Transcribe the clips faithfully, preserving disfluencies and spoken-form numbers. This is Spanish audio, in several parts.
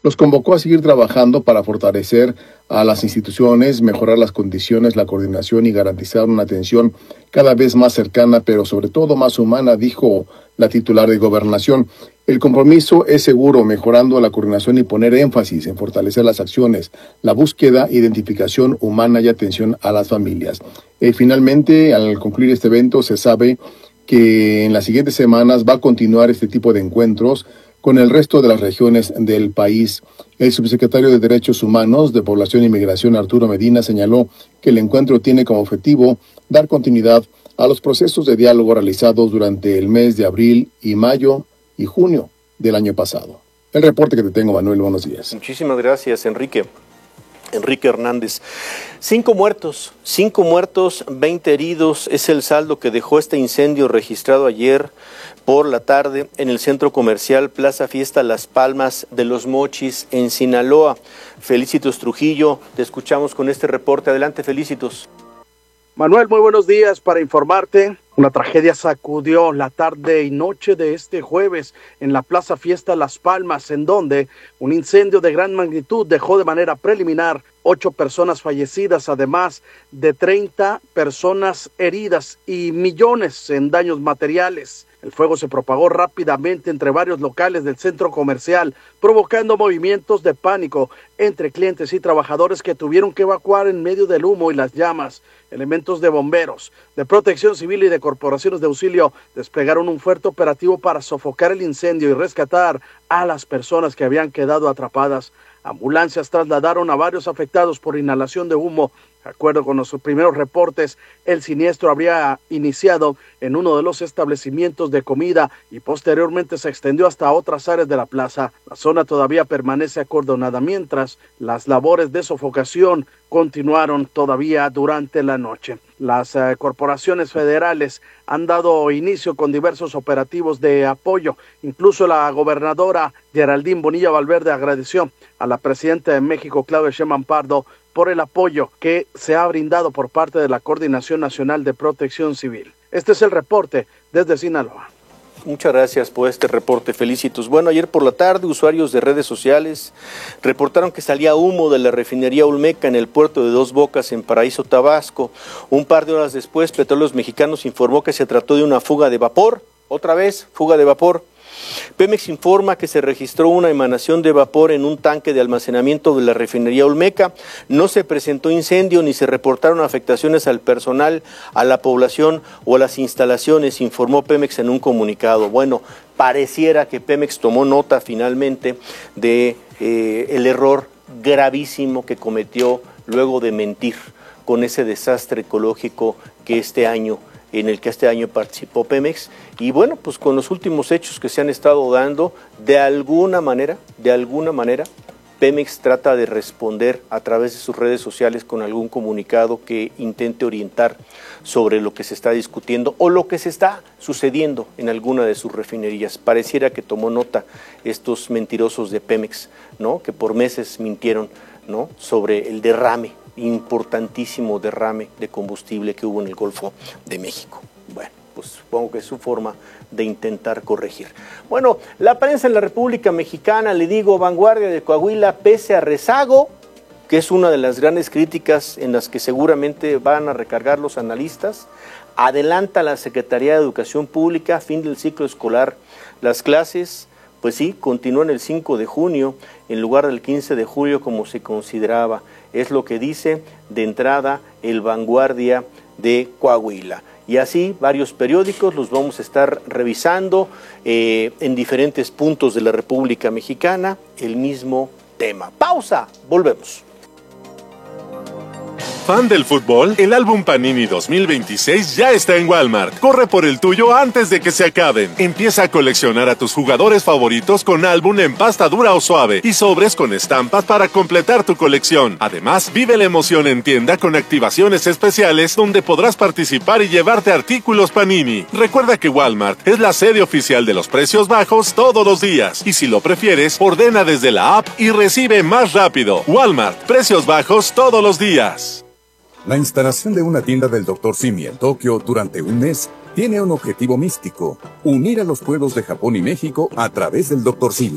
Los convocó a seguir trabajando para fortalecer a las instituciones, mejorar las condiciones, la coordinación y garantizar una atención cada vez más cercana, pero sobre todo más humana, dijo la titular de Gobernación. El compromiso es seguro, mejorando la coordinación y poner énfasis en fortalecer las acciones, la búsqueda, identificación humana y atención a las familias. Eh, finalmente, al concluir este evento, se sabe que en las siguientes semanas va a continuar este tipo de encuentros con el resto de las regiones del país. El subsecretario de Derechos Humanos de Población y Migración, Arturo Medina, señaló que el encuentro tiene como objetivo dar continuidad a los procesos de diálogo realizados durante el mes de abril y mayo y junio del año pasado. El reporte que te tengo, Manuel, buenos días. Muchísimas gracias, Enrique. Enrique Hernández. Cinco muertos, cinco muertos, veinte heridos, es el saldo que dejó este incendio registrado ayer por la tarde en el centro comercial Plaza Fiesta Las Palmas de Los Mochis, en Sinaloa. Felicitos Trujillo, te escuchamos con este reporte. Adelante, Felicitos. Manuel, muy buenos días. Para informarte, una tragedia sacudió la tarde y noche de este jueves en la Plaza Fiesta Las Palmas, en donde un incendio de gran magnitud dejó de manera preliminar ocho personas fallecidas, además de treinta personas heridas y millones en daños materiales. El fuego se propagó rápidamente entre varios locales del centro comercial, provocando movimientos de pánico entre clientes y trabajadores que tuvieron que evacuar en medio del humo y las llamas. Elementos de bomberos, de protección civil y de corporaciones de auxilio desplegaron un fuerte operativo para sofocar el incendio y rescatar a las personas que habían quedado atrapadas. Ambulancias trasladaron a varios afectados por inhalación de humo. De acuerdo con los primeros reportes, el siniestro habría iniciado en uno de los establecimientos de comida y posteriormente se extendió hasta otras áreas de la plaza. La zona todavía permanece acordonada, mientras las labores de sofocación continuaron todavía durante la noche. Las eh, corporaciones federales han dado inicio con diversos operativos de apoyo. Incluso la gobernadora Geraldine Bonilla Valverde agradeció a la presidenta de México, Claudia Sheinbaum Pardo, por el apoyo que se ha brindado por parte de la Coordinación Nacional de Protección Civil. Este es el reporte desde Sinaloa. Muchas gracias por este reporte, Felicitos. Bueno, ayer por la tarde, usuarios de redes sociales reportaron que salía humo de la refinería Olmeca en el puerto de Dos Bocas, en Paraíso, Tabasco. Un par de horas después, Petróleos Mexicanos informó que se trató de una fuga de vapor. Otra vez, fuga de vapor. Pemex informa que se registró una emanación de vapor en un tanque de almacenamiento de la refinería Olmeca. No se presentó incendio ni se reportaron afectaciones al personal, a la población o a las instalaciones, informó Pemex en un comunicado. Bueno, pareciera que Pemex tomó nota finalmente de eh, el error gravísimo que cometió luego de mentir con ese desastre ecológico que este año en el que este año participó Pemex, y bueno, pues con los últimos hechos que se han estado dando, de alguna manera, de alguna manera, Pemex trata de responder a través de sus redes sociales con algún comunicado que intente orientar sobre lo que se está discutiendo o lo que se está sucediendo en alguna de sus refinerías. Pareciera que tomó nota estos mentirosos de Pemex, ¿no? Que por meses mintieron, ¿no? Sobre el derrame, importantísimo derrame de combustible que hubo en el Golfo de México. Bueno, pues supongo que es su forma de intentar corregir. Bueno, la prensa en la República Mexicana, le digo, Vanguardia de Coahuila, pese a rezago, que es una de las grandes críticas en las que seguramente van a recargar los analistas, adelanta la Secretaría de Educación Pública, fin del ciclo escolar. Las clases, pues sí, continúan el cinco de junio en lugar del quince de julio como se consideraba. Es lo que dice de entrada el Vanguardia de Coahuila. Y así varios periódicos los vamos a estar revisando eh, en diferentes puntos de la República Mexicana, el mismo tema. Pausa, volvemos. ¿Fan del fútbol? El álbum Panini dos mil veintiséis ya está en Walmart. Corre por el tuyo antes de que se acaben. Empieza a coleccionar a tus jugadores favoritos con álbum en pasta dura o suave y sobres con estampas para completar tu colección. Además, vive la emoción en tienda con activaciones especiales donde podrás participar y llevarte artículos Panini. Recuerda que Walmart es la sede oficial de los precios bajos todos los días. Y si lo prefieres, ordena desde la app y recibe más rápido. Walmart, precios bajos todos los días. La instalación de una tienda del doctor Simi en Tokio durante un mes tiene un objetivo místico: unir a los pueblos de Japón y México a través del doctor Simi.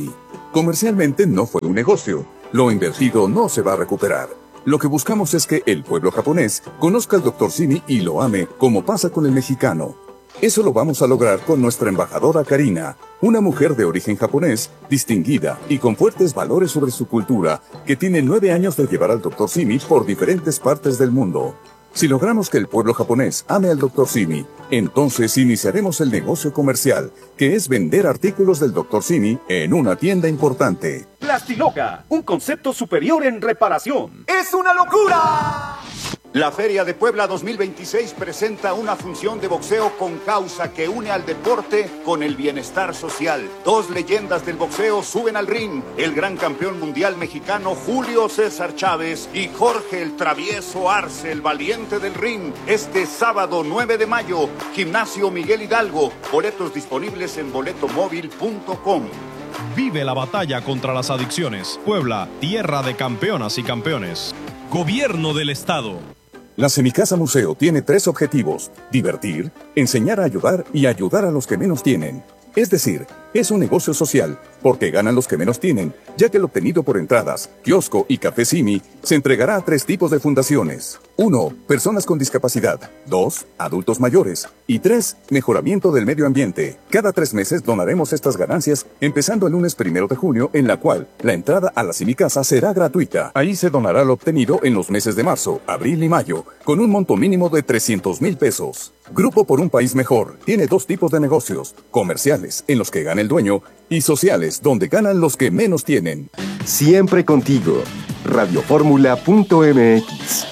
Comercialmente no fue un negocio. Lo invertido no se va a recuperar. Lo que buscamos es que el pueblo japonés conozca al doctor Simi y lo ame como pasa con el mexicano. Eso lo vamos a lograr con nuestra embajadora Karina, una mujer de origen japonés, distinguida y con fuertes valores sobre su cultura, que tiene nueve años de llevar al doctor Simi por diferentes partes del mundo. Si logramos que el pueblo japonés ame al doctor Simi, entonces iniciaremos el negocio comercial, que es vender artículos del doctor Simi en una tienda importante. Plastiloca, un concepto superior en reparación. ¡Es una locura! La Feria de Puebla dos mil veintiséis presenta una función de boxeo con causa que une al deporte con el bienestar social. Dos leyendas del boxeo suben al ring, el gran campeón mundial mexicano Julio César Chávez y Jorge el Travieso Arce, el valiente del ring, este sábado nueve de mayo, Gimnasio Miguel Hidalgo, boletos disponibles en boleto móvil punto com. Vive la batalla contra las adicciones. Puebla, tierra de campeonas y campeones. Gobierno del Estado. La Semicasa Museo tiene tres objetivos: divertir, enseñar a ayudar y ayudar a los que menos tienen. Es decir, es un negocio social, porque ganan los que menos tienen, ya que el obtenido por entradas, kiosco y café Simi se entregará a tres tipos de fundaciones. uno. Personas con discapacidad. dos. Adultos mayores. Y tres. Mejoramiento del medio ambiente. Cada tres meses donaremos estas ganancias, empezando el lunes primero de junio, en la cual la entrada a la Semicasa será gratuita. Ahí se donará lo obtenido en los meses de marzo, abril y mayo, con un monto mínimo de trescientos mil pesos. Grupo por un País Mejor tiene dos tipos de negocios: comerciales, en los que gana el dueño, y sociales, donde ganan los que menos tienen. Siempre contigo. radio fórmula punto m x.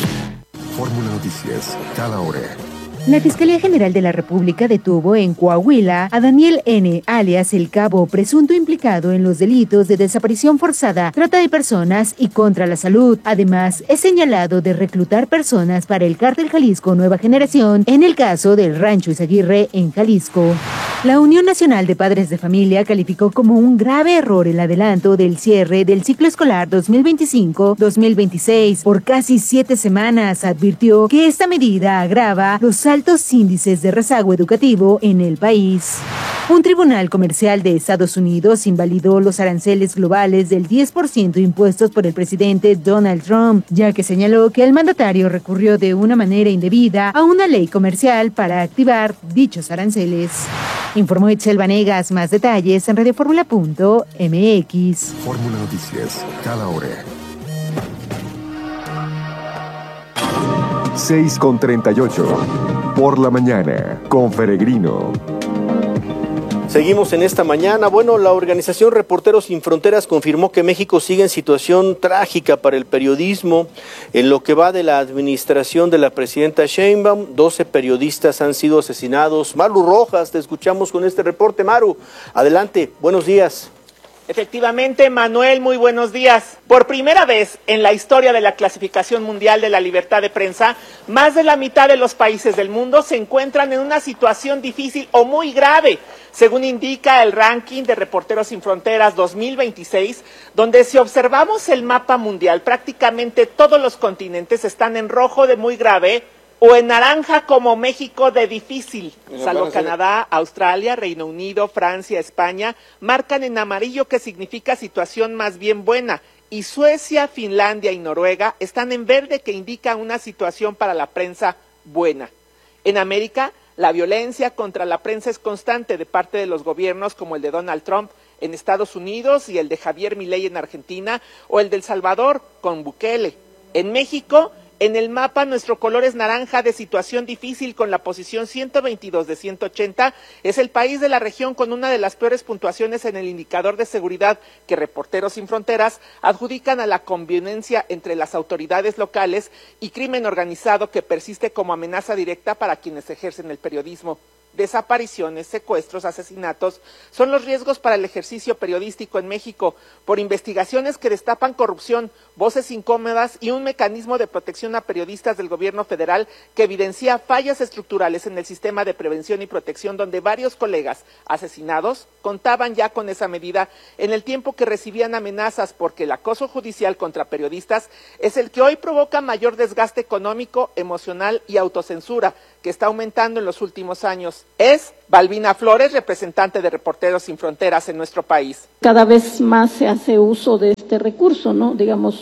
Fórmula Noticias, cada hora. La Fiscalía General de la República detuvo en Coahuila a Daniel N., alias El Cabo, presunto implicado en los delitos de desaparición forzada, trata de personas y contra la salud. Además, es señalado de reclutar personas para el Cártel Jalisco Nueva Generación en el caso del Rancho Izaguirre en Jalisco. La Unión Nacional de Padres de Familia calificó como un grave error el adelanto del cierre del ciclo escolar dos mil veinticinco dos mil veintiséis por casi siete semanas. Advirtió que esta medida agrava los altos índices de rezago educativo en el país. Un tribunal comercial de Estados Unidos invalidó los aranceles globales del diez por ciento impuestos por el presidente Donald Trump, ya que señaló que el mandatario recurrió de una manera indebida a una ley comercial para activar dichos aranceles. Informó Itzel Vanegas. Más detalles en radio fórmula punto m x. Fórmula Noticias, cada hora. seis con treinta y ocho. Por la mañana, con Peregrino. Seguimos en esta mañana. Bueno, la organización Reporteros Sin Fronteras confirmó que México sigue en situación trágica para el periodismo. En lo que va de la administración de la presidenta Sheinbaum, doce periodistas han sido asesinados. Maru Rojas, te escuchamos con este reporte. Maru, adelante, buenos días. Efectivamente, Manuel, muy buenos días. Por primera vez en la historia de la clasificación mundial de la libertad de prensa, más de la mitad de los países del mundo se encuentran en una situación difícil o muy grave, según indica el ranking de Reporteros Sin Fronteras dos mil veintiséis, donde si observamos el mapa mundial, prácticamente todos los continentes están en rojo de muy grave o en naranja como México de difícil, salvo Canadá, Australia, Reino Unido, Francia, España, marcan en amarillo que significa situación más bien buena, y Suecia, Finlandia y Noruega están en verde que indica una situación para la prensa buena. En América, la violencia contra la prensa es constante de parte de los gobiernos como el de Donald Trump en Estados Unidos y el de Javier Milei en Argentina o el de El Salvador con Bukele. En México, en el mapa, nuestro color es naranja de situación difícil con la posición ciento veintidós de ciento ochenta. Es el país de la región con una de las peores puntuaciones en el indicador de seguridad que Reporteros Sin Fronteras adjudican a la convivencia entre las autoridades locales y crimen organizado que persiste como amenaza directa para quienes ejercen el periodismo. Desapariciones, secuestros, asesinatos son los riesgos para el ejercicio periodístico en México por investigaciones que destapan corrupción, voces incómodas y un mecanismo de protección a periodistas del gobierno federal que evidencia fallas estructurales en el sistema de prevención y protección donde varios colegas asesinados contaban ya con esa medida en el tiempo que recibían amenazas porque el acoso judicial contra periodistas es el que hoy provoca mayor desgaste económico, emocional y autocensura que está aumentando en los últimos años. Es Balbina Flores, representante de Reporteros Sin Fronteras en nuestro país. Cada vez más se hace uso de este recurso, ¿no? Digamos,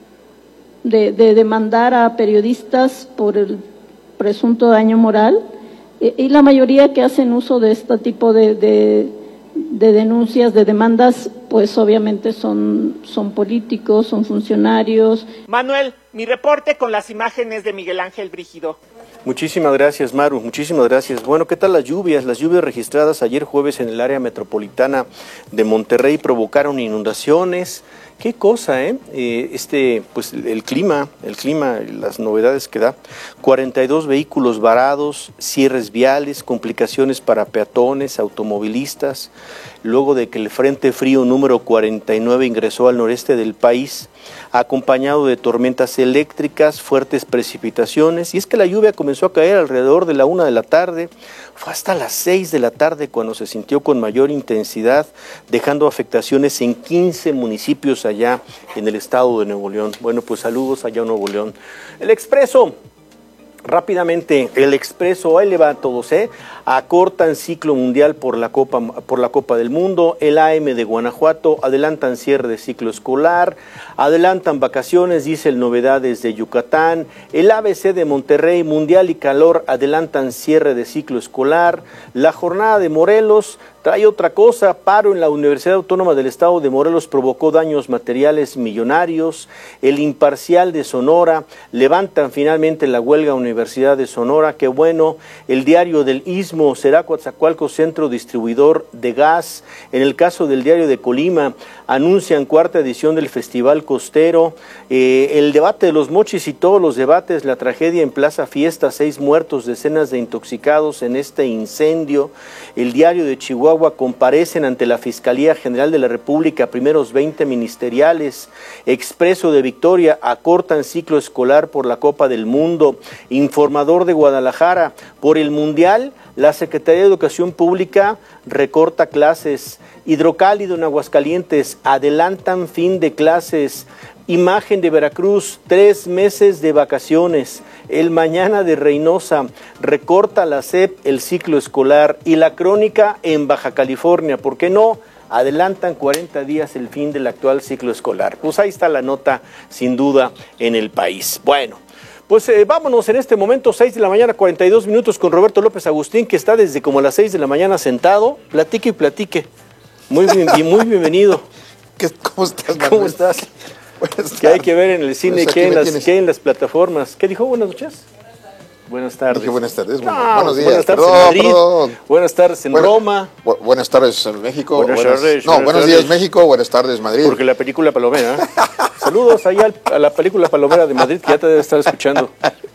de, de demandar a periodistas por el presunto daño moral, y, y la mayoría que hacen uso de este tipo de, de, de denuncias, de demandas, pues obviamente son, son políticos, son funcionarios. Manuel, mi reporte con las imágenes de Miguel Ángel Brígido. Muchísimas gracias, Maru, muchísimas gracias. Bueno, ¿qué tal las lluvias? Las lluvias registradas ayer jueves en el área metropolitana de Monterrey provocaron inundaciones. Qué cosa, ¿eh? eh este, pues el clima, el clima, las novedades que da. cuarenta y dos vehículos varados, cierres viales, complicaciones para peatones, automovilistas. Luego de que el Frente Frío número cuarenta y nueve ingresó al noreste del país, acompañado de tormentas eléctricas, fuertes precipitaciones, y es que la lluvia comenzó a caer alrededor de la una de la tarde, fue hasta las seis de la tarde cuando se sintió con mayor intensidad, dejando afectaciones en quince municipios allá en el estado de Nuevo León. Bueno, pues saludos allá a Nuevo León. El Expreso. Rápidamente, el Expreso, ahí le va a todos, ¿eh? Acortan ciclo mundial por la Copa, por la Copa del Mundo, el A M de Guanajuato, adelantan cierre de ciclo escolar, adelantan vacaciones, dice el Novedades de Yucatán, el A B C de Monterrey, Mundial y Calor, adelantan cierre de ciclo escolar, la jornada de Morelos trae otra cosa, paro en la Universidad Autónoma del Estado de Morelos provocó daños materiales millonarios, el Imparcial de Sonora, levantan finalmente la huelga Universidad de Sonora, qué bueno, el Diario del Istmo, será Coatzacoalcos centro distribuidor de gas, en el caso del Diario de Colima, anuncian cuarta edición del Festival Costero, eh, el debate de los mochis y todos los debates, la tragedia en Plaza Fiesta, seis muertos, decenas de intoxicados en este incendio, el Diario de Chihuahua, comparecen ante la Fiscalía General de la República primeros veinte ministeriales, Expreso de Victoria, acortan ciclo escolar por la Copa del Mundo, Informador de Guadalajara, por el Mundial, la Secretaría de Educación Pública recorta clases, Hidrocálido en Aguascalientes, adelantan fin de clases, Imagen de Veracruz, tres meses de vacaciones, el Mañana de Reynosa, recorta la S E P el ciclo escolar y la Crónica en Baja California, ¿por qué no? Adelantan cuarenta días el fin del actual ciclo escolar. Pues ahí está la nota, sin duda, en el país. Bueno, pues eh, vámonos en este momento, seis de la mañana, cuarenta y dos minutos, con Roberto López Agustín, que está desde como las seis de la mañana sentado. Platique y platique. Muy bien, y muy bienvenido. ¿Qué, ¿Cómo estás, Manuel? ¿Cómo estás? ¿Qué hay que ver en el cine? Pues ¿Qué, en las, ¿Qué en las plataformas? ¿Qué dijo? Buenas noches. Buenas tardes. Dije buenas tardes. Bueno, no, buenos días. Buenas tardes perdón, en Madrid. Perdón. Buenas tardes en bueno, Roma. Bu buenas tardes en México. Buenas, buenas tardes. No, buenas buenos tardes. días México. Buenas tardes Madrid. Porque la película Palomera. Saludos allá a la película Palomera de Madrid, que ya te debe estar escuchando.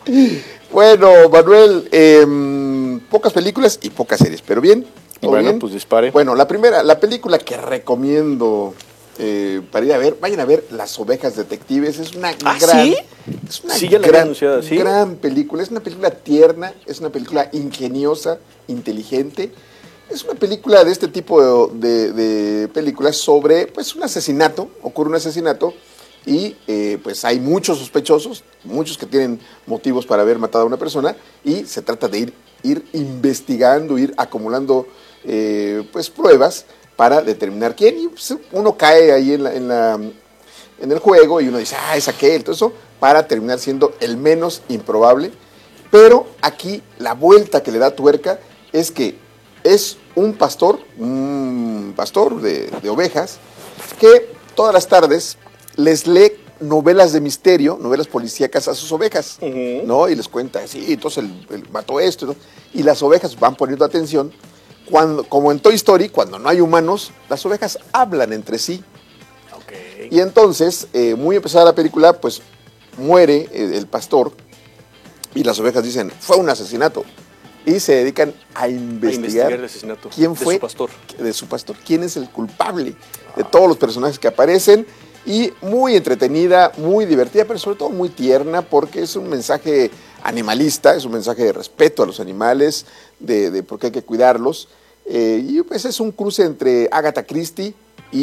Bueno, Manuel, eh, pocas películas y pocas series, pero bien. Bueno, bien? pues dispare. Bueno, la primera, la película que recomiendo eh, para ir a ver, vayan a ver Las Ovejas Detectives, es una ¿Ah, gran, sí? es una sí, ya la gran, anunciado, ¿sí? gran película, es una película tierna, es una película ingeniosa, inteligente, es una película de este tipo de, de, de películas sobre, pues, un asesinato, ocurre un asesinato y eh, pues hay muchos sospechosos, muchos que tienen motivos para haber matado a una persona y se trata de ir, ir investigando, ir acumulando eh, pues pruebas para determinar quién, y pues, uno cae ahí en, la, en, la, en el juego y uno dice, ah, es aquel, todo eso, para terminar siendo el menos improbable, pero aquí la vuelta que le da tuerca es que es un pastor, un pastor de, de ovejas, que todas las tardes les lee novelas de misterio, novelas policíacas a sus ovejas, uh-huh. ¿no? Y les cuenta, sí, entonces él, él mató esto, ¿no? Y las ovejas van poniendo atención. Cuando, como en Toy Story, cuando no hay humanos, las ovejas hablan entre sí. Okay. Y entonces, eh, muy empezada la película, pues muere el, el pastor y las ovejas dicen, fue un asesinato. Y se dedican a investigar, a investigar el asesinato quién fue de su pastor. De su pastor, quién es el culpable ah. de todos los personajes que aparecen. Y muy entretenida, muy divertida, pero sobre todo muy tierna, porque es un mensaje animalista, es un mensaje de respeto a los animales, de, de por qué hay que cuidarlos. Eh, y pues es un cruce entre Agatha Christie y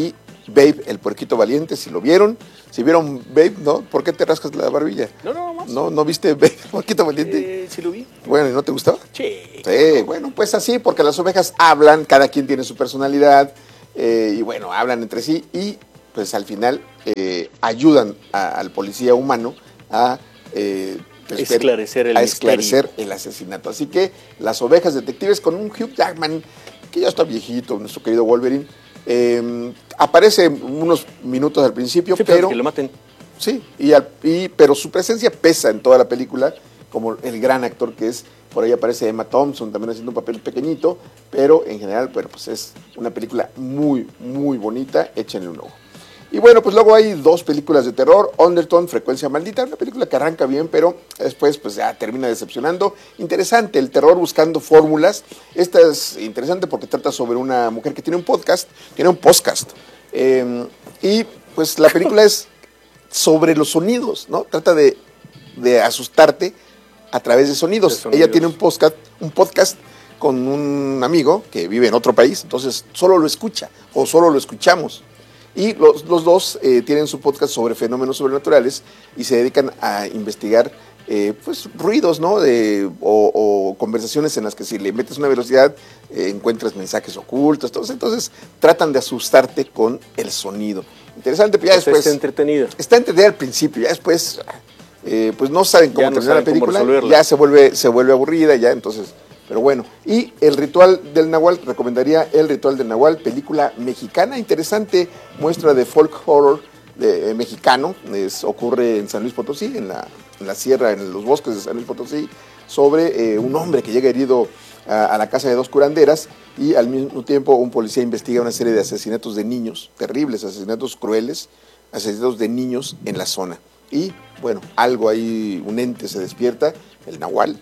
Babe, el puerquito valiente, si lo vieron. Si vieron Babe, ¿no? ¿Por qué te rascas la barbilla? No, no, más. ¿No, ¿no viste Babe, el puerquito valiente? Eh, sí lo vi. Bueno, ¿y no te gustó? Sí. Sí, bueno, pues así, porque las ovejas hablan, cada quien tiene su personalidad, eh, y bueno, hablan entre sí, y pues al final eh, ayudan a, al policía humano a... Eh, pues, esclarecer el a esclarecer misterio. el asesinato. Así que las ovejas detectives con un Hugh Jackman, que ya está viejito, nuestro querido Wolverine, eh, aparece unos minutos al principio, Sí, pero... que lo maten. Sí, y, al- y- pero su presencia pesa en toda la película, como el gran actor que es. Por ahí aparece Emma Thompson, también haciendo un papel pequeñito, pero en general, bueno, pues es una película muy, muy bonita, échenle un ojo. Y bueno, pues luego hay dos películas de terror, Undertone, Frecuencia Maldita, una película que arranca bien, pero después pues ya termina decepcionando. Interesante, el terror buscando fórmulas. Esta es interesante porque trata sobre una mujer que tiene un podcast, tiene un podcast. Eh, y pues la película es sobre los sonidos, ¿no? Trata de, de asustarte a través de sonidos. De sonidos. Ella tiene un podcast, un podcast con un amigo que vive en otro país, entonces solo lo escucha o solo lo escuchamos. Y los, los dos eh, tienen su podcast sobre fenómenos sobrenaturales y se dedican a investigar eh, pues ruidos, ¿no? De, o, o conversaciones en las que si le metes una velocidad eh, encuentras mensajes ocultos. Entonces, entonces tratan de asustarte con el sonido. Interesante, pero ya Pues después... está entretenida. Está entretenida al principio, ya después eh, pues no saben cómo Ya no terminar la saben cómo película, resolverla. ya se vuelve, se vuelve aburrida, ya entonces... Pero bueno, y El Ritual del Nahual, recomendaría El Ritual del Nahual, película mexicana, interesante, muestra de folk horror de, eh, mexicano, es, ocurre en San Luis Potosí, en la, en la sierra, en los bosques de San Luis Potosí, sobre eh, un hombre que llega herido a, a la casa de dos curanderas y al mismo tiempo un policía investiga una serie de asesinatos de niños, terribles asesinatos crueles, asesinatos de niños en la zona. Y bueno, algo ahí, un ente se despierta, el Nahual.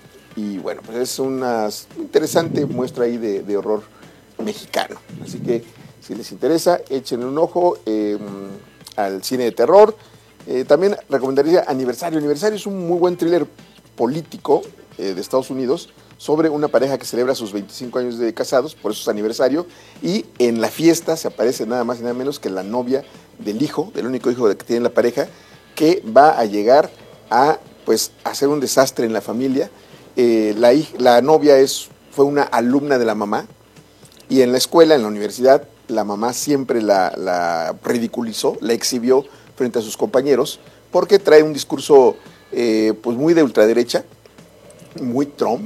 Y bueno, pues es una interesante muestra ahí de, de horror mexicano. Así que si les interesa, échenle un ojo eh, al cine de terror. Eh, también recomendaría Aniversario. Aniversario es un muy buen thriller político eh, de Estados Unidos sobre una pareja que celebra sus veinticinco años de casados, por eso es aniversario, y en la fiesta se aparece nada más y nada menos que la novia del hijo, del único hijo que tiene la pareja, que va a llegar a pues hacer un desastre en la familia. Eh, la, hij- la novia es, fue una alumna de la mamá y en la escuela, en la universidad, la mamá siempre la, la ridiculizó, la exhibió frente a sus compañeros porque trae un discurso eh, pues muy de ultraderecha, muy Trump,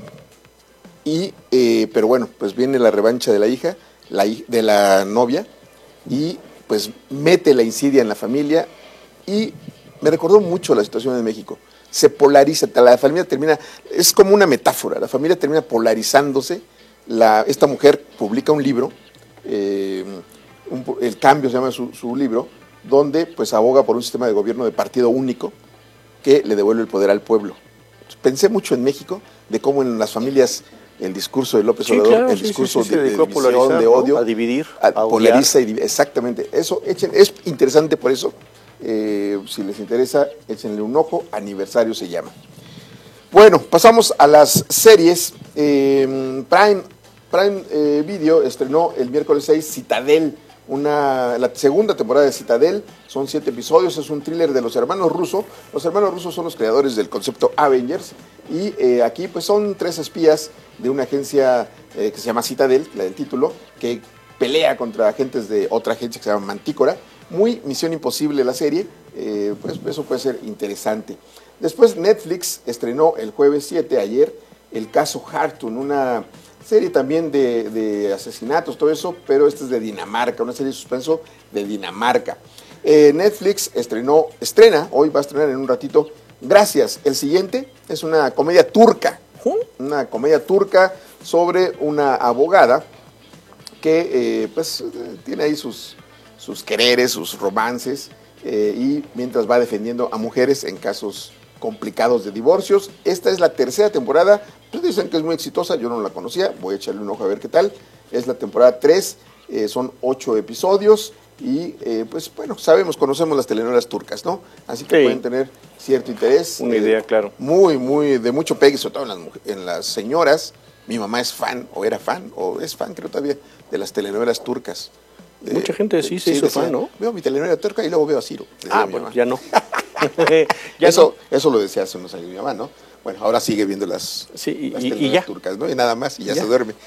y, eh, pero bueno, pues viene la revancha de la hija, la, hij- de la novia, y pues mete la insidia en la familia y me recordó mucho la situación en México. Se polariza, la familia termina, es como una metáfora, la familia termina polarizándose. La, esta mujer publica un libro, eh, un, El Cambio se llama su, su libro, donde pues aboga por un sistema de gobierno de partido único que le devuelve el poder al pueblo. Pensé mucho en México, de cómo en las familias el discurso de López Sí, Obrador, claro, el sí, discurso sí, sí, se de, de dedicó a división, polarizar, de ¿no? odio, A dividir, a- a polariza y div- exactamente. Eso echen, es interesante por eso. Eh, si les interesa, échenle un ojo. Aniversario se llama. Bueno, pasamos a las series. Eh, Prime, Prime eh, Video estrenó el miércoles seis Citadel, una, la segunda temporada de Citadel. Son siete episodios, es un thriller de los hermanos Russo. Los hermanos Russo son los creadores del concepto Avengers. Y eh, aquí pues son tres espías de una agencia eh, que se llama Citadel, la del título, que pelea contra agentes de otra agencia que se llama Mantícora. Muy Misión Imposible la serie, eh, pues eso puede ser interesante. Después Netflix estrenó el jueves siete, ayer, el caso Hartun, una serie también de, de asesinatos, todo eso, pero esta es de Dinamarca, una serie de suspenso de Dinamarca. Eh, Netflix estrenó, estrena, hoy va a estrenar en un ratito, Gracias. El siguiente es una comedia turca, una comedia turca sobre una abogada que eh, pues tiene ahí sus, sus quereres, sus romances, eh, y mientras va defendiendo a mujeres en casos complicados de divorcios. Esta es la tercera temporada, pues dicen que es muy exitosa, yo no la conocía, voy a echarle un ojo a ver qué tal. Es la temporada tres, eh, son ocho episodios y eh, pues bueno, sabemos, conocemos las telenovelas turcas, ¿no? Así que Sí. pueden tener cierto interés. Una idea, claro. Muy, muy, de mucho pegue, sobre todo en las, muj- en las señoras. Mi mamá es fan, o era fan, o es fan, creo todavía, de las telenovelas turcas. De, Mucha gente sí se sí, hizo decía, fan, ¿no? Veo mi telenovela turca y luego veo a Ciro. Ah, bueno, ya no. ya eso, no. eso lo decía hace unos años mi mamá, ¿no? Bueno, ahora sigue viendo las, sí, las y, telenovelas y ya. turcas, ¿no? Y nada más, y ya, ya. se duerme.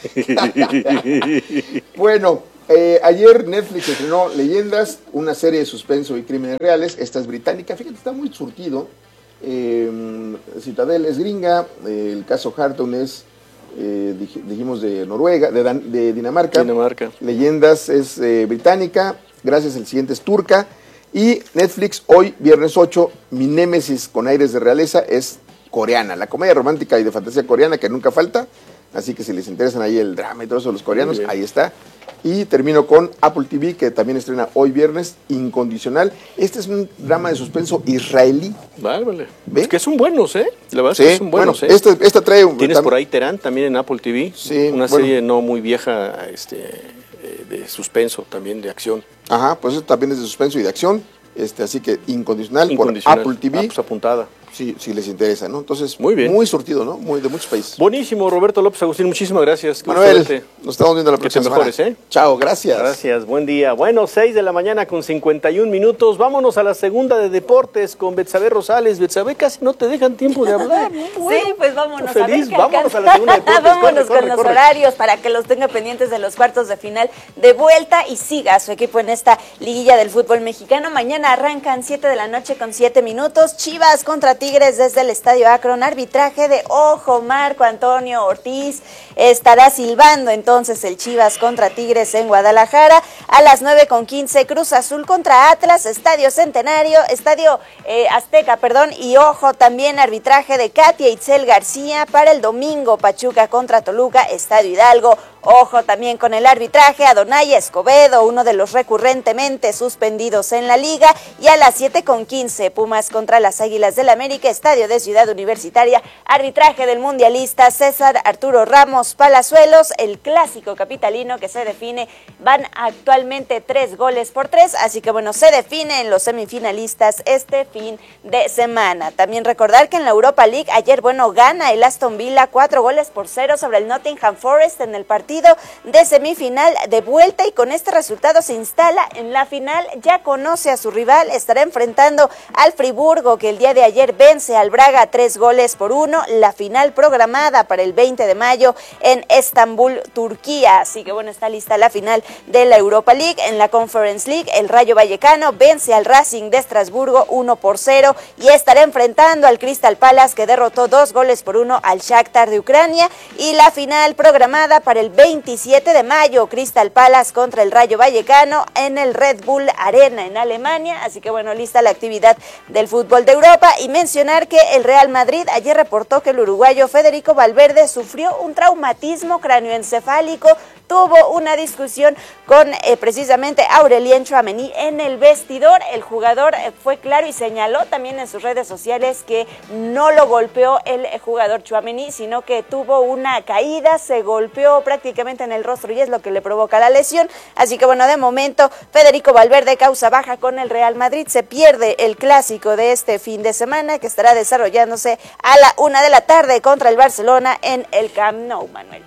Bueno, eh, ayer Netflix estrenó Leyendas, una serie de suspenso y crímenes reales. Esta es británica, fíjate, está muy surtido. Eh, Citadel es gringa, eh, el caso Harton es, eh, dij, dijimos, de Noruega, de, Dan, de Dinamarca. Dinamarca. Leyendas es eh, británica, Gracias, el siguiente es turca. Y Netflix, hoy, viernes ocho, Mi Némesis con aires de realeza es coreana, la comedia romántica y de fantasía coreana que nunca falta. Así que si les interesan ahí el drama y todo eso, los coreanos, ahí está. Y termino con Apple T V, que también estrena hoy viernes, Incondicional. Este es un drama de suspenso israelí. Vale, vale. ¿Ve? Es que son buenos, ¿eh? La verdad sí, es que son buenos, bueno, ¿eh? Esta, esta trae un... Tienes por ahí Terán, también en Apple T V. Sí. Una bueno. serie no muy vieja, este, de suspenso, también de acción. Ajá, pues esto también es de suspenso y de acción. Este, así que Incondicional, Incondicional por Apple T V. Ah, pues apuntada. Sí, si les interesa, ¿no? Entonces, muy bien. Muy surtido, ¿no? Muy de muchos países. Buenísimo, Roberto López Agustín, muchísimas gracias. Manuel, nos estamos viendo la próxima semana. Que te mejores, ¿eh? Chao, gracias. Gracias, buen día. Bueno, seis de la mañana con cincuenta y un minutos. Vámonos a la segunda de deportes con Betsabe Rosales. Betsabe, casi no te dejan tiempo de hablar. ¿No? Sí, pues vámonos feliz. a ver qué vámonos a la segunda de deportes. Vámonos corre, con corre, los corre. horarios para que los tenga pendientes de los cuartos de final de vuelta y siga a su equipo en esta liguilla del fútbol mexicano. Mañana arrancan siete de la noche con siete minutos. Chivas contra Tigres desde el Estadio Akron. Arbitraje de ojo, Marco Antonio Ortiz estará silbando entonces el Chivas contra Tigres en Guadalajara. A las nueve con quince, Cruz Azul contra Atlas, Estadio Centenario, Estadio eh, Azteca, perdón, y ojo también arbitraje de Katia Itzel García para el domingo, Pachuca contra Toluca, Estadio Hidalgo. Ojo también con el arbitraje, Adonai Escobedo, uno de los recurrentemente suspendidos en la liga. Y a las siete con quince, Pumas contra las Águilas del América, Estadio de Ciudad Universitaria. Arbitraje del mundialista César Arturo Ramos Palazuelos, el clásico capitalino que se define. Van actualmente tres goles por tres, así que bueno, se definen los semifinalistas este fin de semana. También recordar que en la Europa League, ayer, bueno, gana el Aston Villa cuatro goles por cero sobre el Nottingham Forest en el partido de semifinal de vuelta, y con este resultado se instala en la final, ya conoce a su rival, estará enfrentando al Friburgo, que el día de ayer vence al Braga tres goles por uno, la final programada para el veinte de mayo en Estambul, Turquía, así que bueno, está lista la final de la Europa League. En la Conference League, el Rayo Vallecano vence al Racing de Estrasburgo uno por cero y estará enfrentando al Crystal Palace, que derrotó dos goles por uno al Shakhtar de Ucrania, y la final programada para el veintisiete de mayo, Crystal Palace contra el Rayo Vallecano en el Red Bull Arena en Alemania, así que bueno, lista la actividad del fútbol de Europa. Y mencionar que el Real Madrid ayer reportó que el uruguayo Federico Valverde sufrió un traumatismo cráneoencefálico, tuvo una discusión con eh, precisamente Aurelien Tchouaméni en el vestidor. El jugador eh, fue claro y señaló también en sus redes sociales que no lo golpeó el eh, jugador Tchouaméni, sino que tuvo una caída, se golpeó prácticamente en el rostro y es lo que le provoca la lesión. Así que bueno, de momento Federico Valverde causa baja con el Real Madrid. Se pierde el clásico de este fin de semana, que estará desarrollándose a la una de la tarde contra el Barcelona en el Camp Nou, Manuel.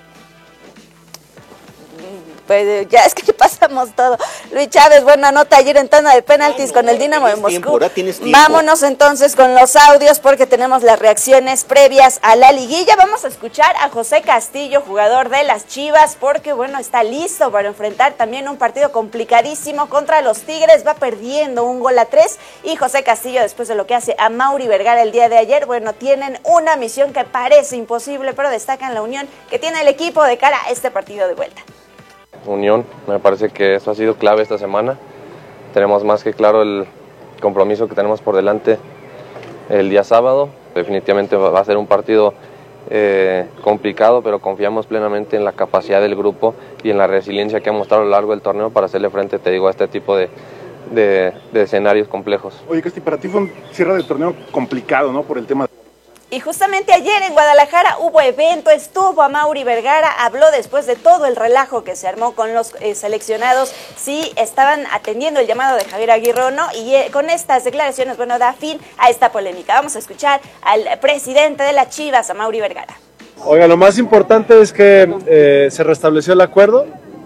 Pues ya es que pasamos todo. Luis Chávez, buena nota ayer en tanda de penaltis no, con el Dinamo de Moscú. Tiempo, tienes tiempo. Vámonos entonces con los audios porque tenemos las reacciones previas a la liguilla. Vamos a escuchar a José Castillo, jugador de las Chivas, porque bueno, está listo para enfrentar también un partido complicadísimo contra los Tigres. Va perdiendo un gol a tres y José Castillo, después de lo que hace a Mauri Vergara el día de ayer, bueno, tienen una misión que parece imposible, pero destacan la unión que tiene el equipo de cara a este partido de vuelta. Unión, me parece que eso ha sido clave esta semana. Tenemos más que claro el compromiso que tenemos por delante el día sábado. Definitivamente va a ser un partido eh, complicado, pero confiamos plenamente en la capacidad del grupo y en la resiliencia que ha mostrado a lo largo del torneo para hacerle frente, te digo, a este tipo de, de, de escenarios complejos. Oye, Casti, para ti fue un cierre del torneo complicado, ¿no? Por el tema. Y justamente ayer en Guadalajara hubo evento, estuvo a Mauri Vergara, habló después de todo el relajo que se armó con los eh, seleccionados, si estaban atendiendo el llamado de Javier Aguirre o no, y eh, con estas declaraciones, bueno, da fin a esta polémica. Vamos a escuchar al presidente de las Chivas, a Mauri Vergara. Oiga, lo más importante es que eh, se restableció el acuerdo,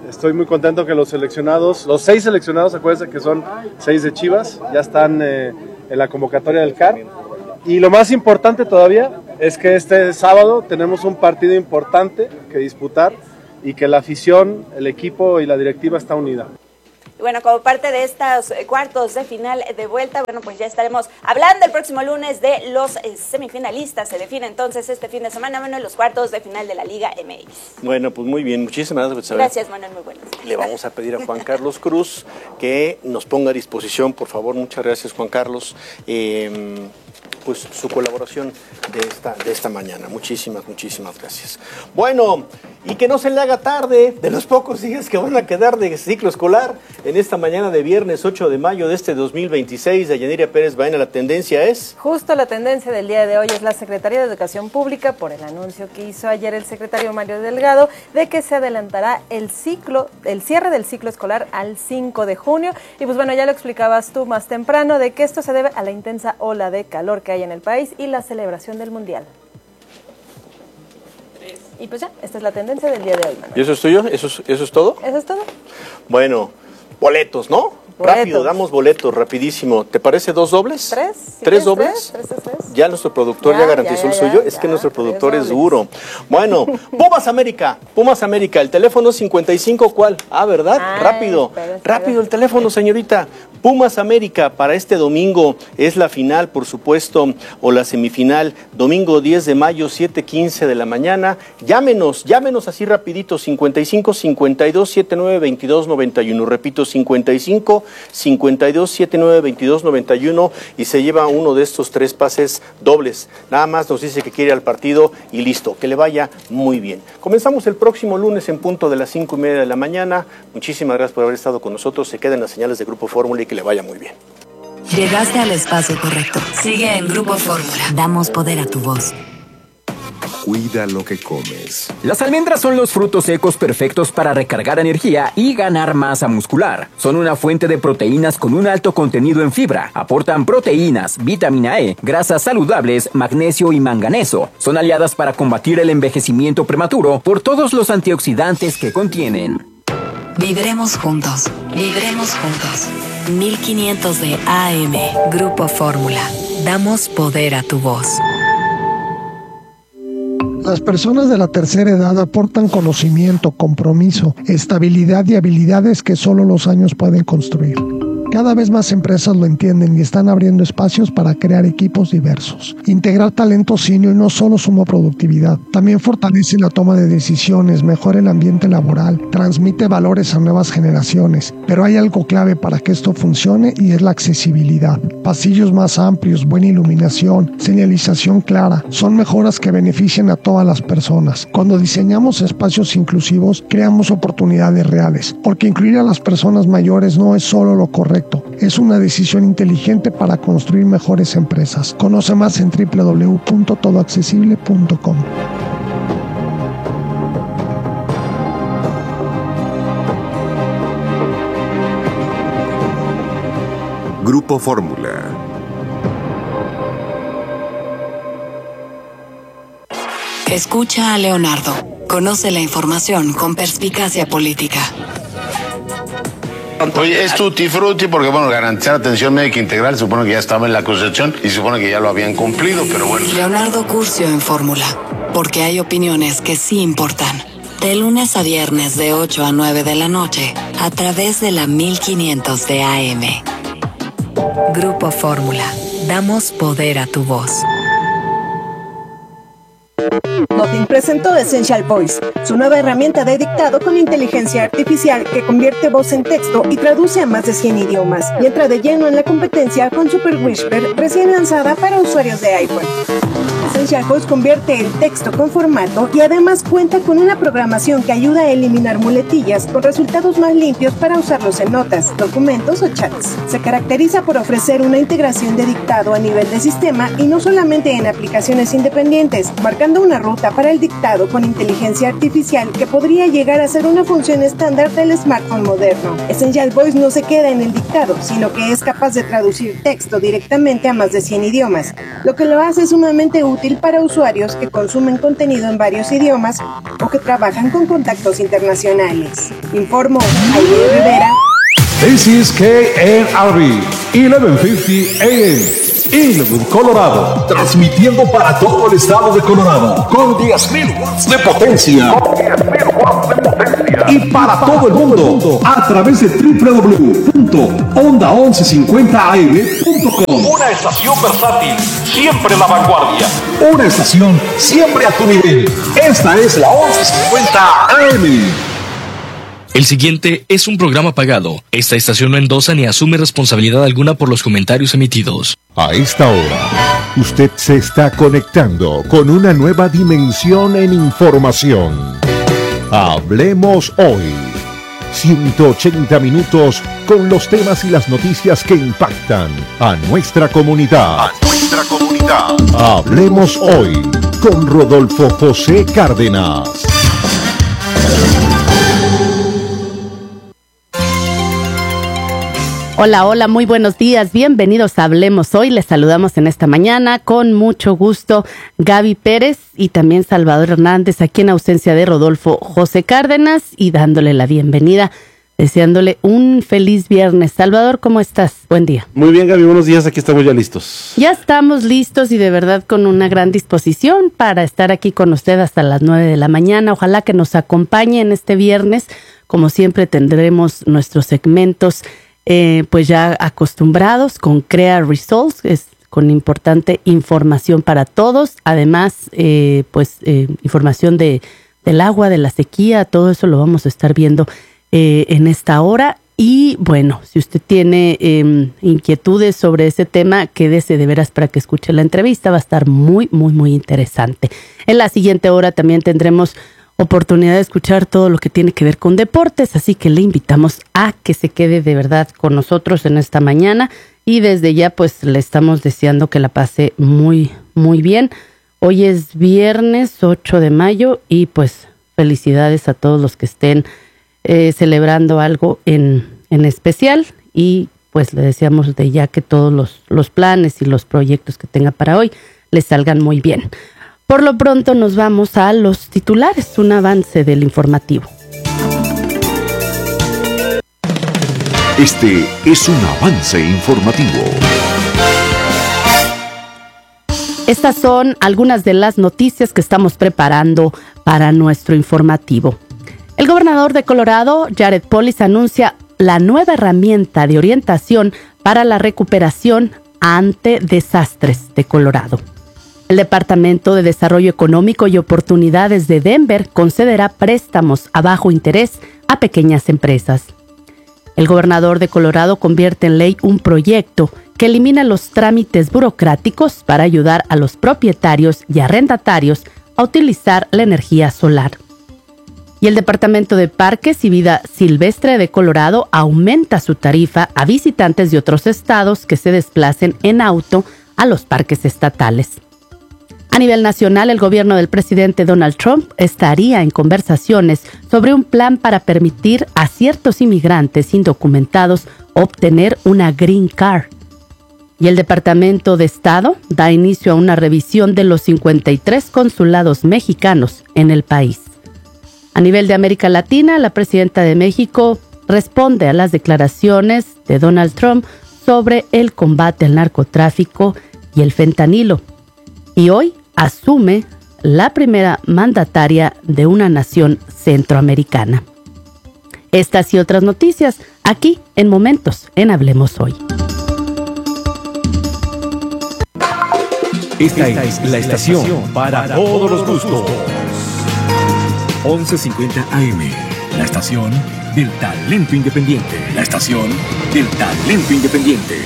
Estoy muy contento que los seleccionados, los seis seleccionados, acuérdense que son seis de Chivas, ya están eh, en la convocatoria del C A R. Y lo más importante todavía es que este sábado tenemos un partido importante que disputar y que la afición, el equipo y la directiva está unida. Y bueno, como parte de estos cuartos de final de vuelta, bueno, pues ya estaremos hablando el próximo lunes de los semifinalistas. Se define entonces este fin de semana, bueno, los cuartos de final de la Liga M X. Bueno, pues muy bien, muchísimas gracias. Gracias, Manuel, muy buenas. Le vamos a pedir a Juan Carlos Cruz que nos ponga a disposición, por favor. Muchas gracias, Juan Carlos. Eh, pues su colaboración de esta, de esta mañana. Muchísimas, muchísimas gracias. Bueno, y que no se le haga tarde de los pocos días que van a quedar de ciclo escolar en esta mañana de viernes ocho de mayo de este dos mil veintiséis. De Yanira Pérez Baena, la tendencia es... Justo la tendencia del día de hoy es la Secretaría de Educación Pública por el anuncio que hizo ayer el secretario Mario Delgado de que se adelantará el ciclo, el cierre del ciclo escolar al cinco de junio. Y pues bueno, ya lo explicabas tú más temprano de que esto se debe a la intensa ola de calor que hay en el país y la celebración del Mundial. Y pues ya, esta es la tendencia del día de hoy, Manuel. ¿Y eso es tuyo? ¿Eso es, eso es todo? Eso es todo. Bueno, boletos, ¿no? Boletos. Rápido, damos boletos, rapidísimo. ¿Te parece dos dobles? ¿Tres? ¿Tres ¿Tres dobles? Tres, tres, tres. Ya nuestro productor ya, ya garantizó ya, ya, el suyo. Ya, es que nuestro productor es duro. Bueno, Pumas América, Pumas América. El teléfono cincuenta y cinco, ¿cuál? Ah, ¿verdad? Ay, rápido, espera, espera. rápido el teléfono, señorita. Pumas América para este domingo es la final, por supuesto, o la semifinal. Domingo diez de mayo, siete quince de la mañana. Llámenos, llámenos así rapidito, cincuenta y cinco, cincuenta y dos, setenta y nueve, veintidós, noventa y uno. Repito, cincuenta y cinco, cincuenta y dos, setenta y nueve, veintidós, noventa y uno y se lleva uno de estos tres pases dobles. Nada más nos dice que quiere ir al partido y listo, que le vaya muy bien. Comenzamos el próximo lunes en punto de las cinco y media de la mañana. Muchísimas gracias por haber estado con nosotros. Se quedan las señales de Grupo Fórmula y que le vaya muy bien. Llegaste al espacio correcto. Sigue en Grupo Fórmula. Damos poder a tu voz. Cuida lo que comes. Las almendras son los frutos secos perfectos para recargar energía y ganar masa muscular. Son una fuente de proteínas con un alto contenido en fibra. Aportan proteínas, vitamina E, grasas saludables, magnesio y manganeso. Son aliadas para combatir el envejecimiento prematuro por todos los antioxidantes que contienen. Vibremos juntos. Vibremos juntos. mil quinientos de A M. Grupo Fórmula. Damos poder a tu voz. Las personas de la tercera edad aportan conocimiento, compromiso, estabilidad y habilidades que solo los años pueden construir. Cada vez más empresas lo entienden y están abriendo espacios para crear equipos diversos. Integrar talento senior no solo suma productividad, también fortalece la toma de decisiones, mejora el ambiente laboral, transmite valores a nuevas generaciones. Pero hay algo clave para que esto funcione y es la accesibilidad. Pasillos más amplios, buena iluminación, señalización clara, son mejoras que benefician a todas las personas. Cuando diseñamos espacios inclusivos, creamos oportunidades reales, porque incluir a las personas mayores no es solo lo correcto. Es una decisión inteligente para construir mejores empresas. Conoce más en doble u doble u doble u punto todo accesible punto com. Grupo Fórmula. Escucha a Leonardo. Conoce la información con perspicacia política. Oye, es tutti frutti porque, bueno, garantizar atención médica integral, supone que ya estaba en la Constitución y supone que ya lo habían cumplido, pero bueno. Leonardo Curcio en Fórmula, porque hay opiniones que sí importan. De lunes a viernes de ocho a nueve de la noche, a través de la mil quinientos de A M. Grupo Fórmula, damos poder a tu voz. Nothing presentó Essential Voice, su nueva herramienta de dictado con inteligencia artificial que convierte voz en texto y traduce a más de cien idiomas, y entra de lleno en la competencia con Super Whisper, recién lanzada para usuarios de iPhone. Essential Voice convierte el texto con formato y además cuenta con una programación que ayuda a eliminar muletillas con resultados más limpios para usarlos en notas, documentos o chats. Se caracteriza por ofrecer una integración de dictado a nivel de sistema y no solamente en aplicaciones independientes, marcando una ruta para el dictado con inteligencia artificial que podría llegar a ser una función estándar del smartphone moderno. Essential Voice no se queda en el dictado, sino que es capaz de traducir texto directamente a más de cien idiomas, lo que lo hace sumamente útil útil para usuarios que consumen contenido en varios idiomas o que trabajan con contactos internacionales. Informó Aide Rivera. This is K N R B, eleven fifty A M, Inglewood, Colorado, transmitiendo para todo el estado de Colorado con diez mil watts de potencia. Y para todo el mundo a través de doble u doble u doble u punto onda once cincuenta a m punto com. Una estación versátil, siempre a la vanguardia. Una estación siempre a tu nivel. Esta es la once cincuenta A M. El siguiente es un programa pagado. Esta estación no endosa ni asume responsabilidad alguna por los comentarios emitidos. A esta hora, usted se está conectando con una nueva dimensión en información. Hablemos hoy. ciento ochenta minutos con los temas y las noticias que impactan a nuestra comunidad. A nuestra comunidad. Hablemos hoy con Rodolfo José Cárdenas. Hola, hola, muy buenos días, bienvenidos a Hablemos Hoy. Les saludamos en esta mañana con mucho gusto Gaby Pérez y también Salvador Hernández, aquí en ausencia de Rodolfo José Cárdenas, y dándole la bienvenida, deseándole un feliz viernes. Salvador, ¿cómo estás? Buen día. Muy bien, Gaby, buenos días, aquí estamos ya listos. Ya estamos listos y de verdad con una gran disposición para estar aquí con usted hasta las nueve de la mañana. Ojalá que nos acompañe en este viernes. Como siempre tendremos nuestros segmentos Eh, pues ya acostumbrados con Crea Results, es con importante información para todos. Además, eh, pues eh, información de del agua, de la sequía, todo eso lo vamos a estar viendo eh, en esta hora. Y bueno, si usted tiene eh, inquietudes sobre ese tema, quédese de veras para que escuche la entrevista, va a estar muy, muy, muy interesante. En la siguiente hora también tendremos oportunidad de escuchar todo lo que tiene que ver con deportes, así que le invitamos a que se quede de verdad con nosotros en esta mañana y desde ya pues le estamos deseando que la pase muy, muy bien. Hoy es viernes ocho de mayo y pues felicidades a todos los que estén eh, celebrando algo en, en especial y pues le deseamos de ya que todos los, los planes y los proyectos que tenga para hoy les salgan muy bien. Por lo pronto nos vamos a los titulares, un avance del informativo. Este es un avance informativo. Estas son algunas de las noticias que estamos preparando para nuestro informativo. El gobernador de Colorado, Jared Polis, anuncia la nueva herramienta de orientación para la recuperación ante desastres de Colorado. El Departamento de Desarrollo Económico y Oportunidades de Denver concederá préstamos a bajo interés a pequeñas empresas. El gobernador de Colorado convierte en ley un proyecto que elimina los trámites burocráticos para ayudar a los propietarios y arrendatarios a utilizar la energía solar. Y el Departamento de Parques y Vida Silvestre de Colorado aumenta su tarifa a visitantes de otros estados que se desplacen en auto a los parques estatales. A nivel nacional, el gobierno del presidente Donald Trump estaría en conversaciones sobre un plan para permitir a ciertos inmigrantes indocumentados obtener una Green Card. Y el Departamento de Estado da inicio a una revisión de los cincuenta y tres consulados mexicanos en el país. A nivel de América Latina, la presidenta de México responde a las declaraciones de Donald Trump sobre el combate al narcotráfico y el fentanilo. Y hoy asume la primera mandataria de una nación centroamericana. Estas y otras noticias aquí en Momentos en Hablemos Hoy. Esta es la estación para todos los gustos. once cincuenta A M, la estación del talento independiente. La estación del talento independiente.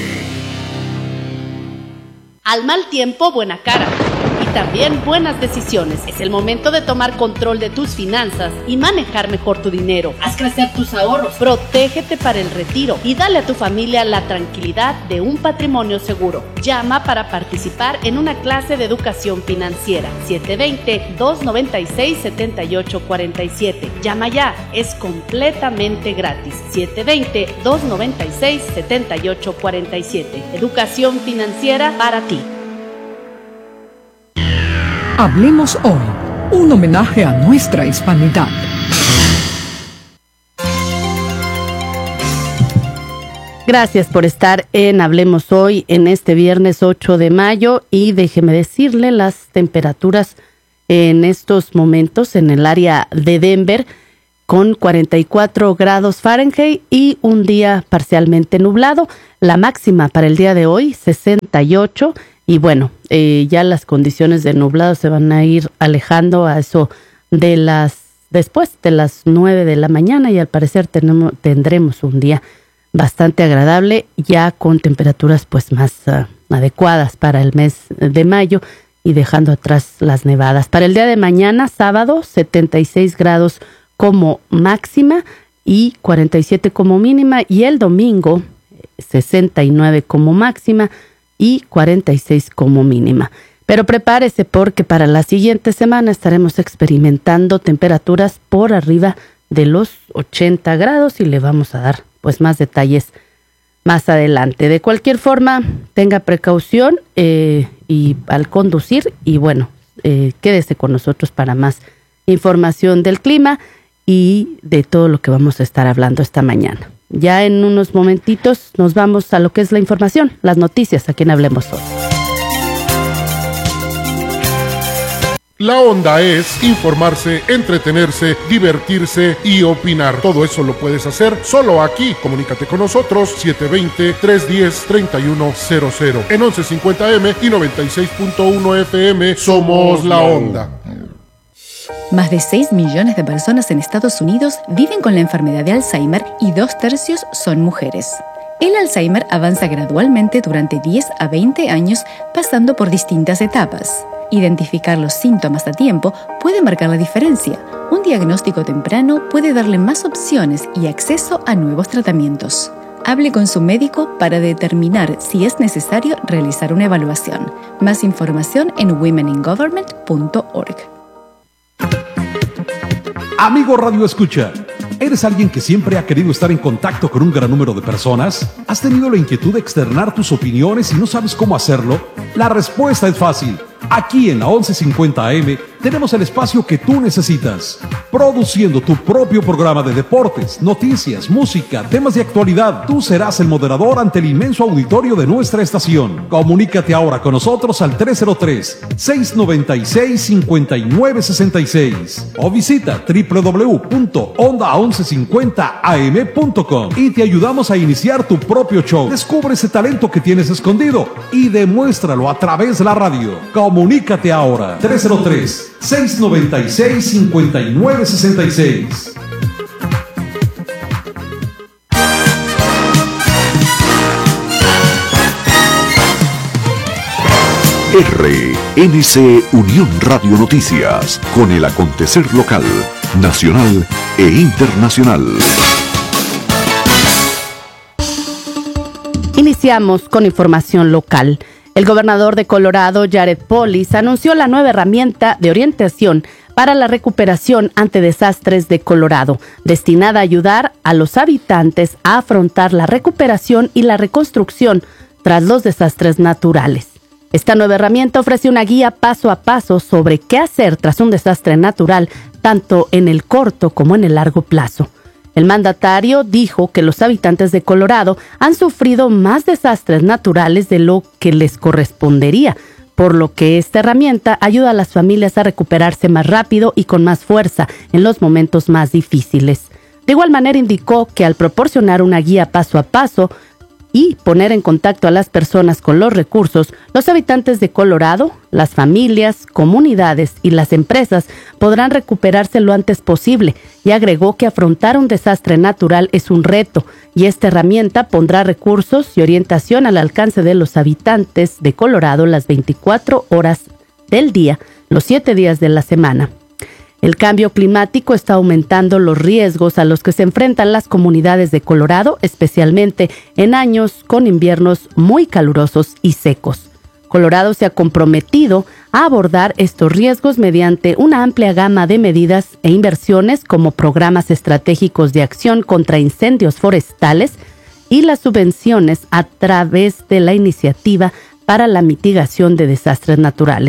Al mal tiempo, buena cara. Y también buenas decisiones. Es el momento de tomar control de tus finanzas y manejar mejor tu dinero. Haz crecer tus ahorros, protégete para el retiro y dale a tu familia la tranquilidad de un patrimonio seguro. Llama para participar en una clase de educación financiera. siete dos dos, nueve seis, siete ocho cuatro siete. Llama ya, es completamente gratis. siete dos dos, nueve seis, siete ocho cuatro siete. Educación financiera para ti. Hablemos hoy, un homenaje a nuestra hispanidad. Gracias por estar en Hablemos Hoy en este viernes ocho de mayo y déjeme decirle las temperaturas en estos momentos en el área de Denver con cuarenta y cuatro grados Fahrenheit y un día parcialmente nublado. La máxima para el día de hoy, sesenta y ocho. Y bueno, eh, ya las condiciones de nublado se van a ir alejando a eso de las, después de las nueve de la mañana y al parecer tenemos, tendremos un día bastante agradable, ya con temperaturas pues más uh, adecuadas para el mes de mayo y dejando atrás las nevadas. Para el día de mañana, sábado, setenta y seis grados como máxima y cuarenta y siete como mínima, y el domingo sesenta y nueve como máxima y cuarenta y seis como mínima. Pero prepárese porque para la siguiente semana estaremos experimentando temperaturas por arriba de los ochenta grados y le vamos a dar pues más detalles más adelante. De cualquier forma, tenga precaución eh, y al conducir y bueno, eh, quédese con nosotros para más información del clima y de todo lo que vamos a estar hablando esta mañana. Ya en unos momentitos nos vamos a lo que es la información, las noticias, aquí en Hablemos Hoy. La onda es informarse, entretenerse, divertirse y opinar. Todo eso lo puedes hacer solo aquí. Comunícate con nosotros siete dos cero, tres uno cero, tres uno cero cero. En once cincuenta eme y noventa y seis punto uno efe eme somos La Onda. Más de seis millones de personas en Estados Unidos viven con la enfermedad de Alzheimer y dos tercios son mujeres. El Alzheimer avanza gradualmente durante diez a veinte años, pasando por distintas etapas. Identificar los síntomas a tiempo puede marcar la diferencia. Un diagnóstico temprano puede darle más opciones y acceso a nuevos tratamientos. Hable con su médico para determinar si es necesario realizar una evaluación. Más información en women in government punto org. Amigo Radio Escucha, ¿eres alguien que siempre ha querido estar en contacto con un gran número de personas? ¿Has tenido la inquietud de externar tus opiniones y no sabes cómo hacerlo? La respuesta es fácil. Aquí en la once cincuenta A M tenemos el espacio que tú necesitas, produciendo tu propio programa de deportes, noticias, música, temas de actualidad. Tú serás el moderador ante el inmenso auditorio de nuestra estación. Comunícate ahora con nosotros al tres cero tres, seis nueve seis, cinco nueve seis seis o visita doble u doble u doble u punto onda once cincuenta a eme punto com y te ayudamos a iniciar tu propio show. Descubre ese talento que tienes escondido y demuéstralo a través de la radio. Comunícate ahora, tres cero tres, seis nueve seis, cinco nueve seis seis. R N C Unión Radio Noticias, con el acontecer local, nacional e internacional. Iniciamos con información local. El gobernador de Colorado, Jared Polis, anunció la nueva herramienta de orientación para la recuperación ante desastres de Colorado, destinada a ayudar a los habitantes a afrontar la recuperación y la reconstrucción tras los desastres naturales. Esta nueva herramienta ofrece una guía paso a paso sobre qué hacer tras un desastre natural, tanto en el corto como en el largo plazo. El mandatario dijo que los habitantes de Colorado han sufrido más desastres naturales de lo que les correspondería, por lo que esta herramienta ayuda a las familias a recuperarse más rápido y con más fuerza en los momentos más difíciles. De igual manera indicó que al proporcionar una guía paso a paso y poner en contacto a las personas con los recursos, los habitantes de Colorado, las familias, comunidades y las empresas podrán recuperarse lo antes posible, y agregó que afrontar un desastre natural es un reto, y esta herramienta pondrá recursos y orientación al alcance de los habitantes de Colorado las veinticuatro horas del día, los siete días de la semana. El cambio climático está aumentando los riesgos a los que se enfrentan las comunidades de Colorado, especialmente en años con inviernos muy calurosos y secos. Colorado se ha comprometido a abordar estos riesgos mediante una amplia gama de medidas e inversiones como programas estratégicos de acción contra incendios forestales y las subvenciones a través de la Iniciativa para la Mitigación de Desastres Naturales.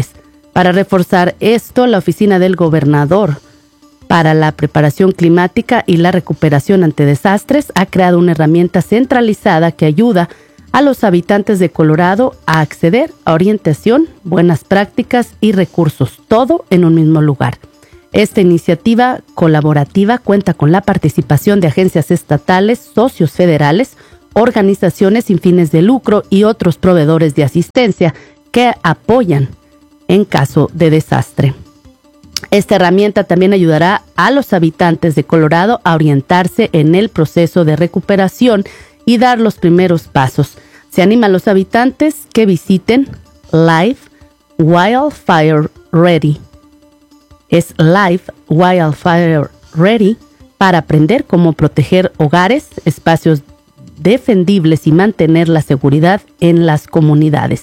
Para reforzar esto, la Oficina del Gobernador para la Preparación Climática y la Recuperación ante Desastres ha creado una herramienta centralizada que ayuda a los habitantes de Colorado a acceder a orientación, buenas prácticas y recursos, todo en un mismo lugar. Esta iniciativa colaborativa cuenta con la participación de agencias estatales, socios federales, organizaciones sin fines de lucro y otros proveedores de asistencia que apoyan en caso de desastre. Esta herramienta también ayudará a los habitantes de Colorado a orientarse en el proceso de recuperación y dar los primeros pasos. Se anima a los habitantes que visiten Live Wildfire Ready. Es Live Wildfire Ready para aprender cómo proteger hogares, espacios defendibles y mantener la seguridad en las comunidades.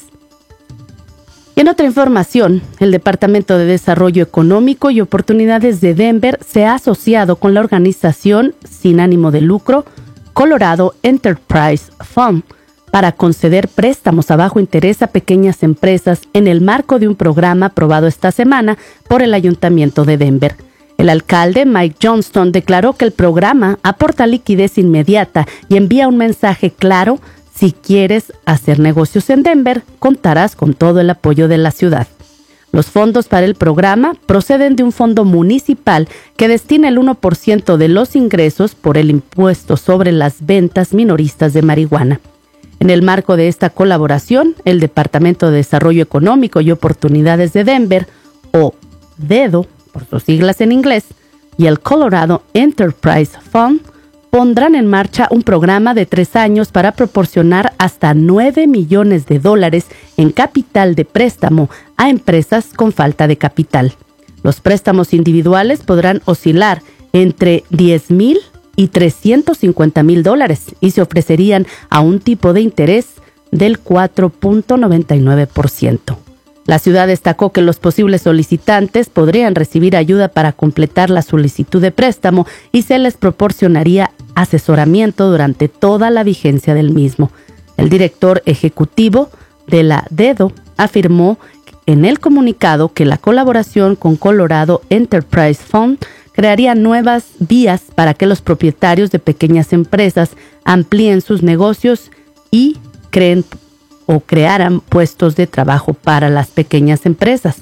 Y en otra información, el Departamento de Desarrollo Económico y Oportunidades de Denver se ha asociado con la organización sin ánimo de lucro Colorado Enterprise Fund para conceder préstamos a bajo interés a pequeñas empresas en el marco de un programa aprobado esta semana por el Ayuntamiento de Denver. El alcalde Mike Johnston declaró que el programa aporta liquidez inmediata y envía un mensaje claro: si quieres hacer negocios en Denver, contarás con todo el apoyo de la ciudad. Los fondos para el programa proceden de un fondo municipal que destina el uno por ciento de los ingresos por el impuesto sobre las ventas minoristas de marihuana. En el marco de esta colaboración, el Departamento de Desarrollo Económico y Oportunidades de Denver, o DEDO, por sus siglas en inglés, y el Colorado Enterprise Fund pondrán en marcha un programa de tres años para proporcionar hasta nueve millones de dólares en capital de préstamo a empresas con falta de capital. Los préstamos individuales podrán oscilar entre diez mil y trescientos cincuenta mil dólares y se ofrecerían a un tipo de interés del cuatro punto noventa y nueve por ciento. La ciudad destacó que los posibles solicitantes podrían recibir ayuda para completar la solicitud de préstamo y se les proporcionaría asesoramiento durante toda la vigencia del mismo. El director ejecutivo de la DEDO afirmó en el comunicado que la colaboración con Colorado Enterprise Fund crearía nuevas vías para que los propietarios de pequeñas empresas amplíen sus negocios y creen o crearan puestos de trabajo para las pequeñas empresas,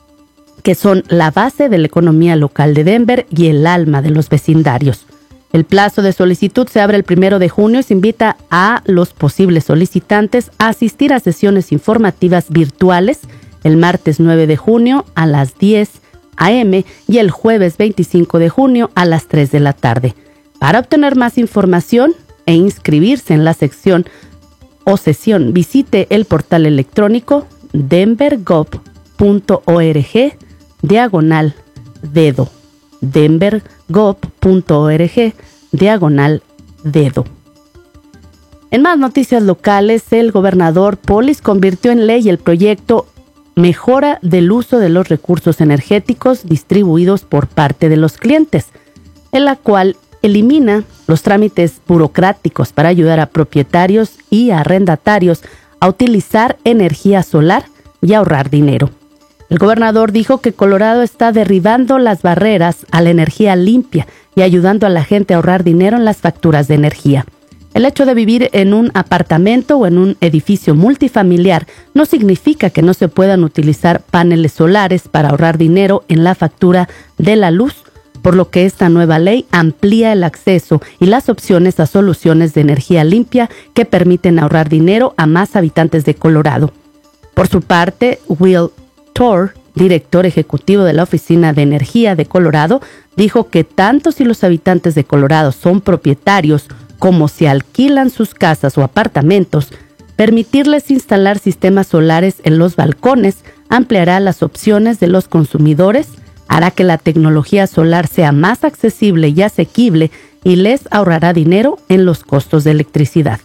que son la base de la economía local de Denver y el alma de los vecindarios. El plazo de solicitud se abre el primero de junio y se invita a los posibles solicitantes a asistir a sesiones informativas virtuales el martes nueve de junio a las diez a eme y el jueves veinticinco de junio a las tres de la tarde. Para obtener más información e inscribirse en la sección o sesión, visite el portal electrónico denvergov punto org diagonal dedo. denvergov punto org diagonal dedo. En más noticias locales, el gobernador Polis convirtió en ley el proyecto Mejora del uso de los recursos energéticos distribuidos por parte de los clientes, en la cual elimina los trámites burocráticos para ayudar a propietarios y arrendatarios a utilizar energía solar y ahorrar dinero. El gobernador dijo que Colorado está derribando las barreras a la energía limpia y ayudando a la gente a ahorrar dinero en las facturas de energía. El hecho de vivir en un apartamento o en un edificio multifamiliar no significa que no se puedan utilizar paneles solares para ahorrar dinero en la factura de la luz, por lo que esta nueva ley amplía el acceso y las opciones a soluciones de energía limpia que permiten ahorrar dinero a más habitantes de Colorado. Por su parte, Will Thor, director ejecutivo de la Oficina de Energía de Colorado, dijo que tanto si los habitantes de Colorado son propietarios como si alquilan sus casas o apartamentos, permitirles instalar sistemas solares en los balcones ampliará las opciones de los consumidores, hará que la tecnología solar sea más accesible y asequible y les ahorrará dinero en los costos de electricidad.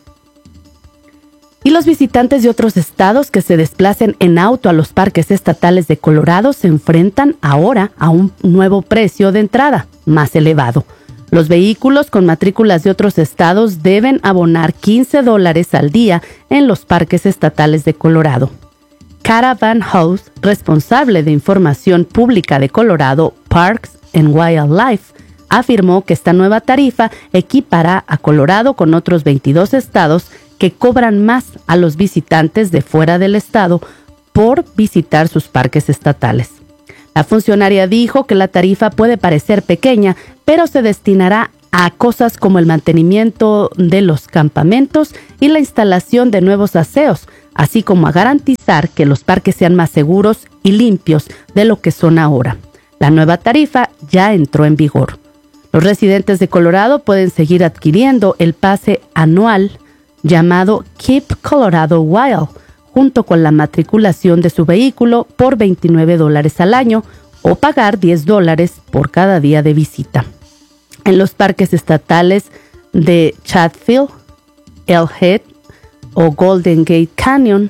Y los visitantes de otros estados que se desplacen en auto a los parques estatales de Colorado se enfrentan ahora a un nuevo precio de entrada, más elevado. Los vehículos con matrículas de otros estados deben abonar quince dólares al día en los parques estatales de Colorado. Caravan House, responsable de información pública de Colorado, Parks and Wildlife, afirmó que esta nueva tarifa equipará a Colorado con otros veintidós estados que cobran más a los visitantes de fuera del estado por visitar sus parques estatales. La funcionaria dijo que la tarifa puede parecer pequeña, pero se destinará a cosas como el mantenimiento de los campamentos y la instalación de nuevos aseos, así como a garantizar que los parques sean más seguros y limpios de lo que son ahora. La nueva tarifa ya entró en vigor. Los residentes de Colorado pueden seguir adquiriendo el pase anual llamado Keep Colorado Wild, junto con la matriculación de su vehículo por veintinueve dólares al año o pagar diez dólares por cada día de visita. En los parques estatales de Chatfield, Elkhead o Golden Gate Canyon,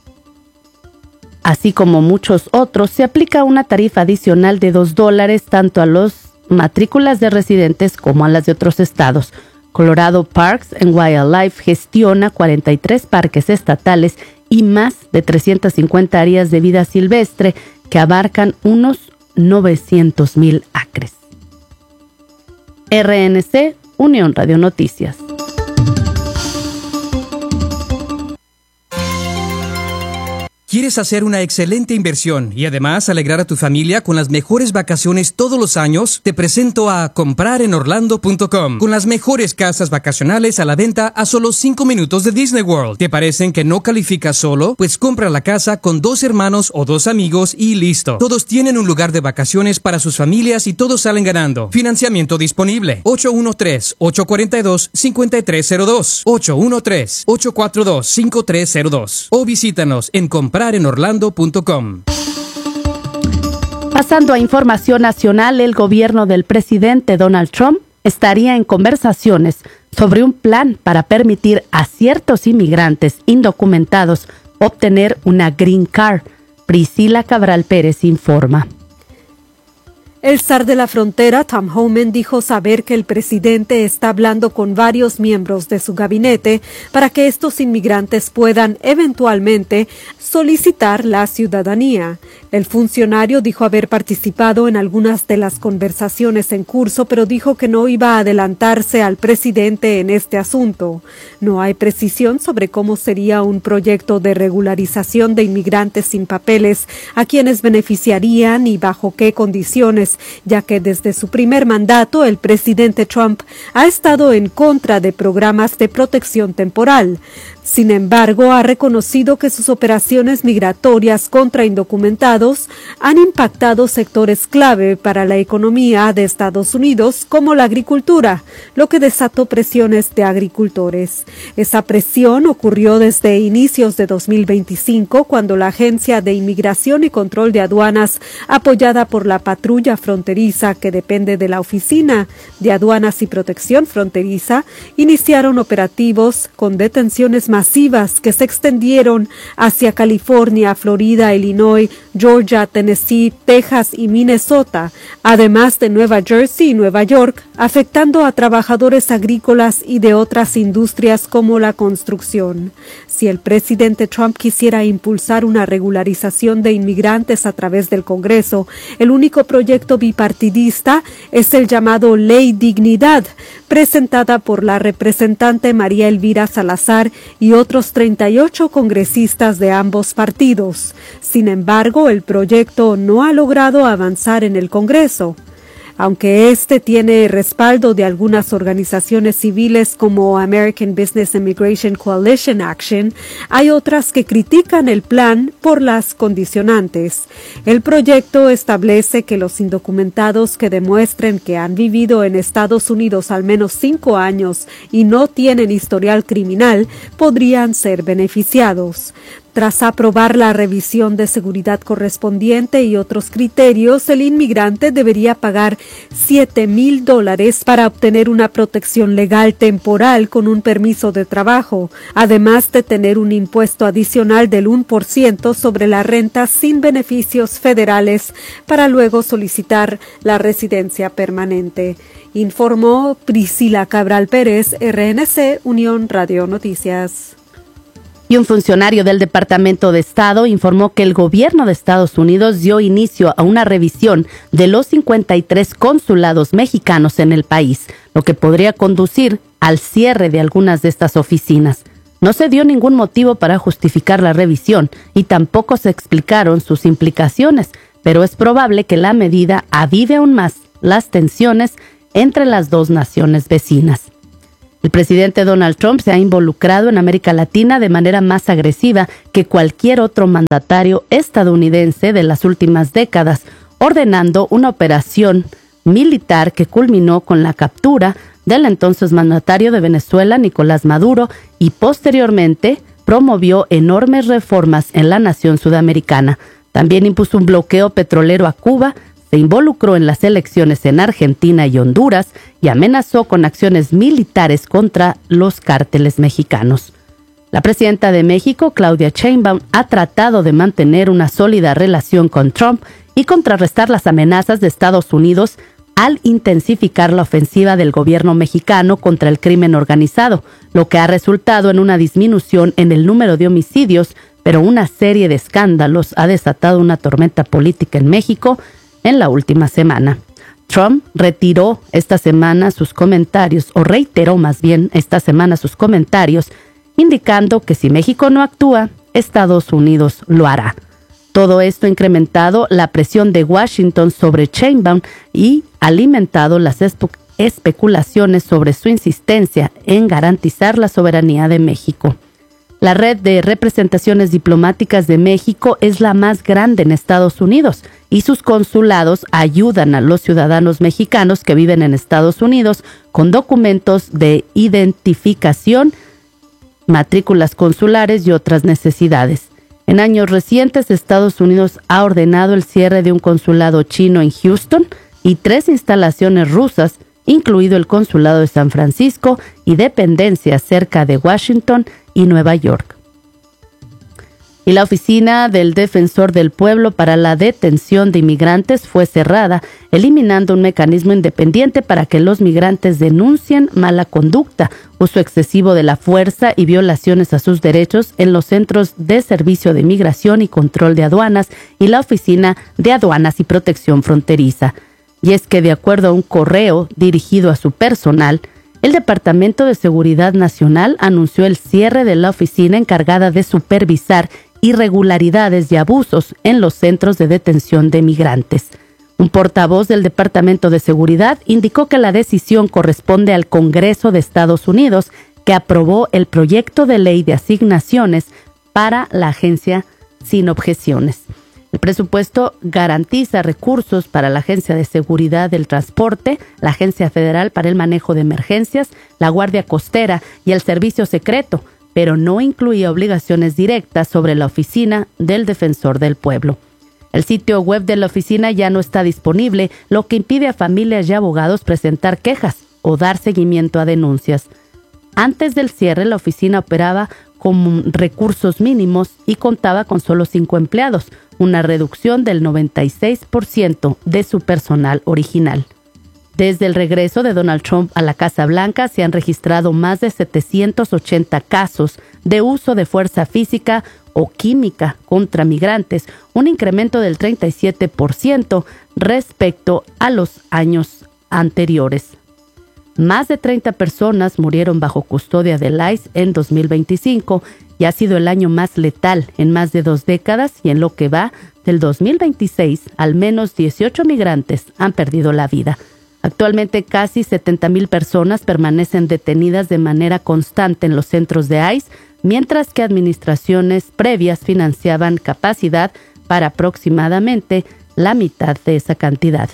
así como muchos otros, se aplica una tarifa adicional de dos dólares tanto a las matrículas de residentes como a las de otros estados. Colorado Parks and Wildlife gestiona cuarenta y tres parques estatales y más de trescientas cincuenta áreas de vida silvestre que abarcan unos novecientos mil acres. R N C, Unión Radio Noticias. ¿Quieres hacer una excelente inversión y además alegrar a tu familia con las mejores vacaciones todos los años? Te presento a comprar en orlando punto com, con las mejores casas vacacionales a la venta a solo cinco minutos de Disney World. ¿Te parecen que no calificas solo? Pues compra la casa con dos hermanos o dos amigos y listo. Todos tienen un lugar de vacaciones para sus familias y todos salen ganando. Financiamiento disponible. ocho uno tres, ocho cuatro dos, cinco tres cero dos. ocho uno tres, ocho cuatro dos, cinco tres cero dos. O visítanos en comprar en orlando punto com. Pasando a información nacional, el gobierno del presidente Donald Trump estaría en conversaciones sobre un plan para permitir a ciertos inmigrantes indocumentados obtener una Green Card. Priscila Cabral Pérez informa. El zar de la frontera, Tom Homan, dijo saber que el presidente está hablando con varios miembros de su gabinete para que estos inmigrantes puedan eventualmente solicitar la ciudadanía. El funcionario dijo haber participado en algunas de las conversaciones en curso, pero dijo que no iba a adelantarse al presidente en este asunto. No hay precisión sobre cómo sería un proyecto de regularización de inmigrantes sin papeles, a quienes beneficiarían y bajo qué condiciones, ya que desde su primer mandato el presidente Trump ha estado en contra de programas de protección temporal. Sin embargo, ha reconocido que sus operaciones migratorias contra indocumentados han impactado sectores clave para la economía de Estados Unidos, como la agricultura, lo que desató presiones de agricultores. Esa presión ocurrió desde inicios de dos mil veinticinco, cuando la Agencia de Inmigración y Control de Aduanas, apoyada por la Patrulla Fronteriza, que depende de la Oficina de Aduanas y Protección Fronteriza, iniciaron operativos con detenciones masivas que se extendieron hacia California, Florida, Illinois, Georgia, Tennessee, Texas y Minnesota, además de Nueva Jersey y Nueva York, afectando a trabajadores agrícolas y de otras industrias como la construcción. Si el presidente Trump quisiera impulsar una regularización de inmigrantes a través del Congreso, el único proyecto bipartidista es el llamado Ley Dignidad, presentada por la representante María Elvira Salazar y otros treinta y ocho congresistas de ambos partidos. Sin embargo, el proyecto no ha logrado avanzar en el Congreso. Aunque este tiene respaldo de algunas organizaciones civiles como American Business Immigration Coalition Action, hay otras que critican el plan por las condicionantes. El proyecto establece que los indocumentados que demuestren que han vivido en Estados Unidos al menos cinco años y no tienen historial criminal podrían ser beneficiados. Tras aprobar la revisión de seguridad correspondiente y otros criterios, el inmigrante debería pagar siete mil dólares para obtener una protección legal temporal con un permiso de trabajo, además de tener un impuesto adicional del uno por ciento sobre la renta sin beneficios federales para luego solicitar la residencia permanente. Informó Priscila Cabral Pérez, R N C, Unión Radio Noticias. Y un funcionario del Departamento de Estado informó que el gobierno de Estados Unidos dio inicio a una revisión de los cincuenta y tres consulados mexicanos en el país, lo que podría conducir al cierre de algunas de estas oficinas. No se dio ningún motivo para justificar la revisión y tampoco se explicaron sus implicaciones, pero es probable que la medida avive aún más las tensiones entre las dos naciones vecinas. El presidente Donald Trump se ha involucrado en América Latina de manera más agresiva que cualquier otro mandatario estadounidense de las últimas décadas, ordenando una operación militar que culminó con la captura del entonces mandatario de Venezuela, Nicolás Maduro, y posteriormente promovió enormes reformas en la nación sudamericana. También impuso un bloqueo petrolero a Cuba, se involucró en las elecciones en Argentina y Honduras y amenazó con acciones militares contra los cárteles mexicanos. La presidenta de México, Claudia Sheinbaum, ha tratado de mantener una sólida relación con Trump y contrarrestar las amenazas de Estados Unidos al intensificar la ofensiva del gobierno mexicano contra el crimen organizado, lo que ha resultado en una disminución en el número de homicidios, pero una serie de escándalos ha desatado una tormenta política en México en la última semana. Trump retiró esta semana sus comentarios, o reiteró más bien esta semana sus comentarios, indicando que si México no actúa, Estados Unidos lo hará. Todo esto ha incrementado la presión de Washington sobre Sheinbaum y alimentado las espe- especulaciones sobre su insistencia en garantizar la soberanía de México. La red de representaciones diplomáticas de México es la más grande en Estados Unidos y sus consulados ayudan a los ciudadanos mexicanos que viven en Estados Unidos con documentos de identificación, matrículas consulares y otras necesidades. En años recientes, Estados Unidos ha ordenado el cierre de un consulado chino en Houston y tres instalaciones rusas, incluido el consulado de San Francisco y dependencias cerca de Washington y Nueva York. Y la oficina del Defensor del Pueblo para la Detención de Inmigrantes fue cerrada, eliminando un mecanismo independiente para que los migrantes denuncien mala conducta, uso excesivo de la fuerza y violaciones a sus derechos en los Centros de Servicio de Migración y Control de Aduanas y la Oficina de Aduanas y Protección Fronteriza. Y es que, de acuerdo a un correo dirigido a su personal, el Departamento de Seguridad Nacional anunció el cierre de la oficina encargada de supervisar irregularidades y abusos en los centros de detención de migrantes. Un portavoz del Departamento de Seguridad indicó que la decisión corresponde al Congreso de Estados Unidos, que aprobó el proyecto de ley de asignaciones para la agencia sin objeciones. El presupuesto garantiza recursos para la Agencia de Seguridad del Transporte, la Agencia Federal para el Manejo de Emergencias, la Guardia Costera y el Servicio Secreto, pero no incluía obligaciones directas sobre la Oficina del Defensor del Pueblo. El sitio web de la oficina ya no está disponible, lo que impide a familias y abogados presentar quejas o dar seguimiento a denuncias. Antes del cierre, la oficina operaba con recursos mínimos y contaba con solo cinco empleados, una reducción del noventa y seis por ciento de su personal original. Desde el regreso de Donald Trump a la Casa Blanca se han registrado más de setecientos ochenta casos de uso de fuerza física o química contra migrantes, un incremento del treinta y siete por ciento respecto a los años anteriores. Más de treinta personas murieron bajo custodia del I C E en dos mil veinticinco y ha sido el año más letal en más de dos décadas, y en lo que va del dos mil veintiséis, al menos dieciocho migrantes han perdido la vida. Actualmente casi setenta mil personas permanecen detenidas de manera constante en los centros de I C E, mientras que administraciones previas financiaban capacidad para aproximadamente la mitad de esa cantidad.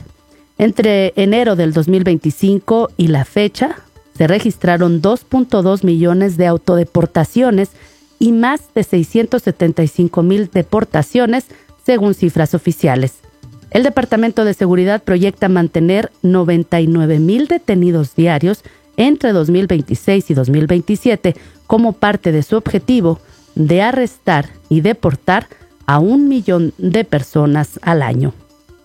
Entre enero del dos mil veinticinco y la fecha, se registraron dos punto dos millones de autodeportaciones y más de seiscientos setenta y cinco mil deportaciones, según cifras oficiales. El Departamento de Seguridad proyecta mantener noventa y nueve mil detenidos diarios entre dos mil veintiséis y dos mil veintisiete como parte de su objetivo de arrestar y deportar a un millón de personas al año.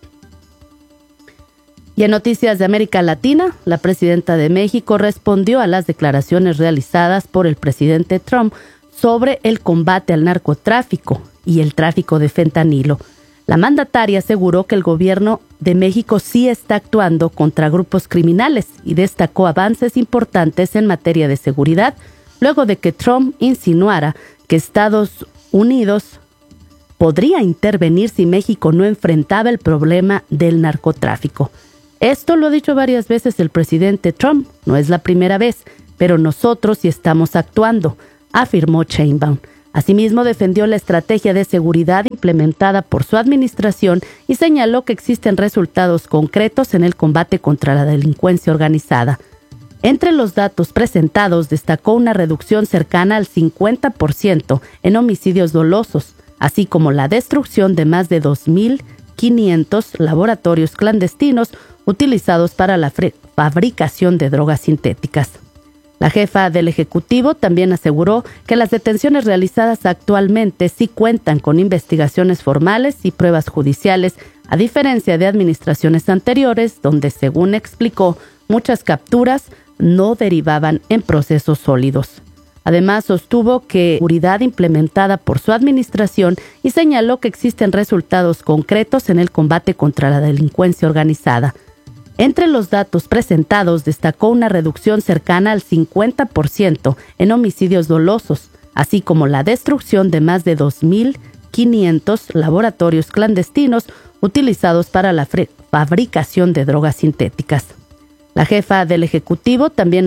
Y en noticias de América Latina, la presidenta de México respondió a las declaraciones realizadas por el presidente Trump sobre el combate al narcotráfico y el tráfico de fentanilo. La mandataria aseguró que el gobierno de México sí está actuando contra grupos criminales y destacó avances importantes en materia de seguridad, luego de que Trump insinuara que Estados Unidos podría intervenir si México no enfrentaba el problema del narcotráfico. Esto lo ha dicho varias veces el presidente Trump, no es la primera vez, pero nosotros sí estamos actuando, afirmó Sheinbaum. Asimismo, defendió la estrategia de seguridad implementada por su administración y señaló que existen resultados concretos en el combate contra la delincuencia organizada. Entre los datos presentados destacó una reducción cercana al cincuenta por ciento en homicidios dolosos, así como la destrucción de más de dos mil quinientos laboratorios clandestinos utilizados para la fabricación de drogas sintéticas. La jefa del Ejecutivo también aseguró que las detenciones realizadas actualmente sí cuentan con investigaciones formales y pruebas judiciales, a diferencia de administraciones anteriores, donde, según explicó, muchas capturas no derivaban en procesos sólidos. Además, sostuvo que la seguridad implementada por su administración y señaló que existen resultados concretos en el combate contra la delincuencia organizada. Entre los datos presentados destacó una reducción cercana al cincuenta por ciento en homicidios dolosos, así como la destrucción de más de dos mil quinientos laboratorios clandestinos utilizados para la fabricación de drogas sintéticas. La jefa del Ejecutivo también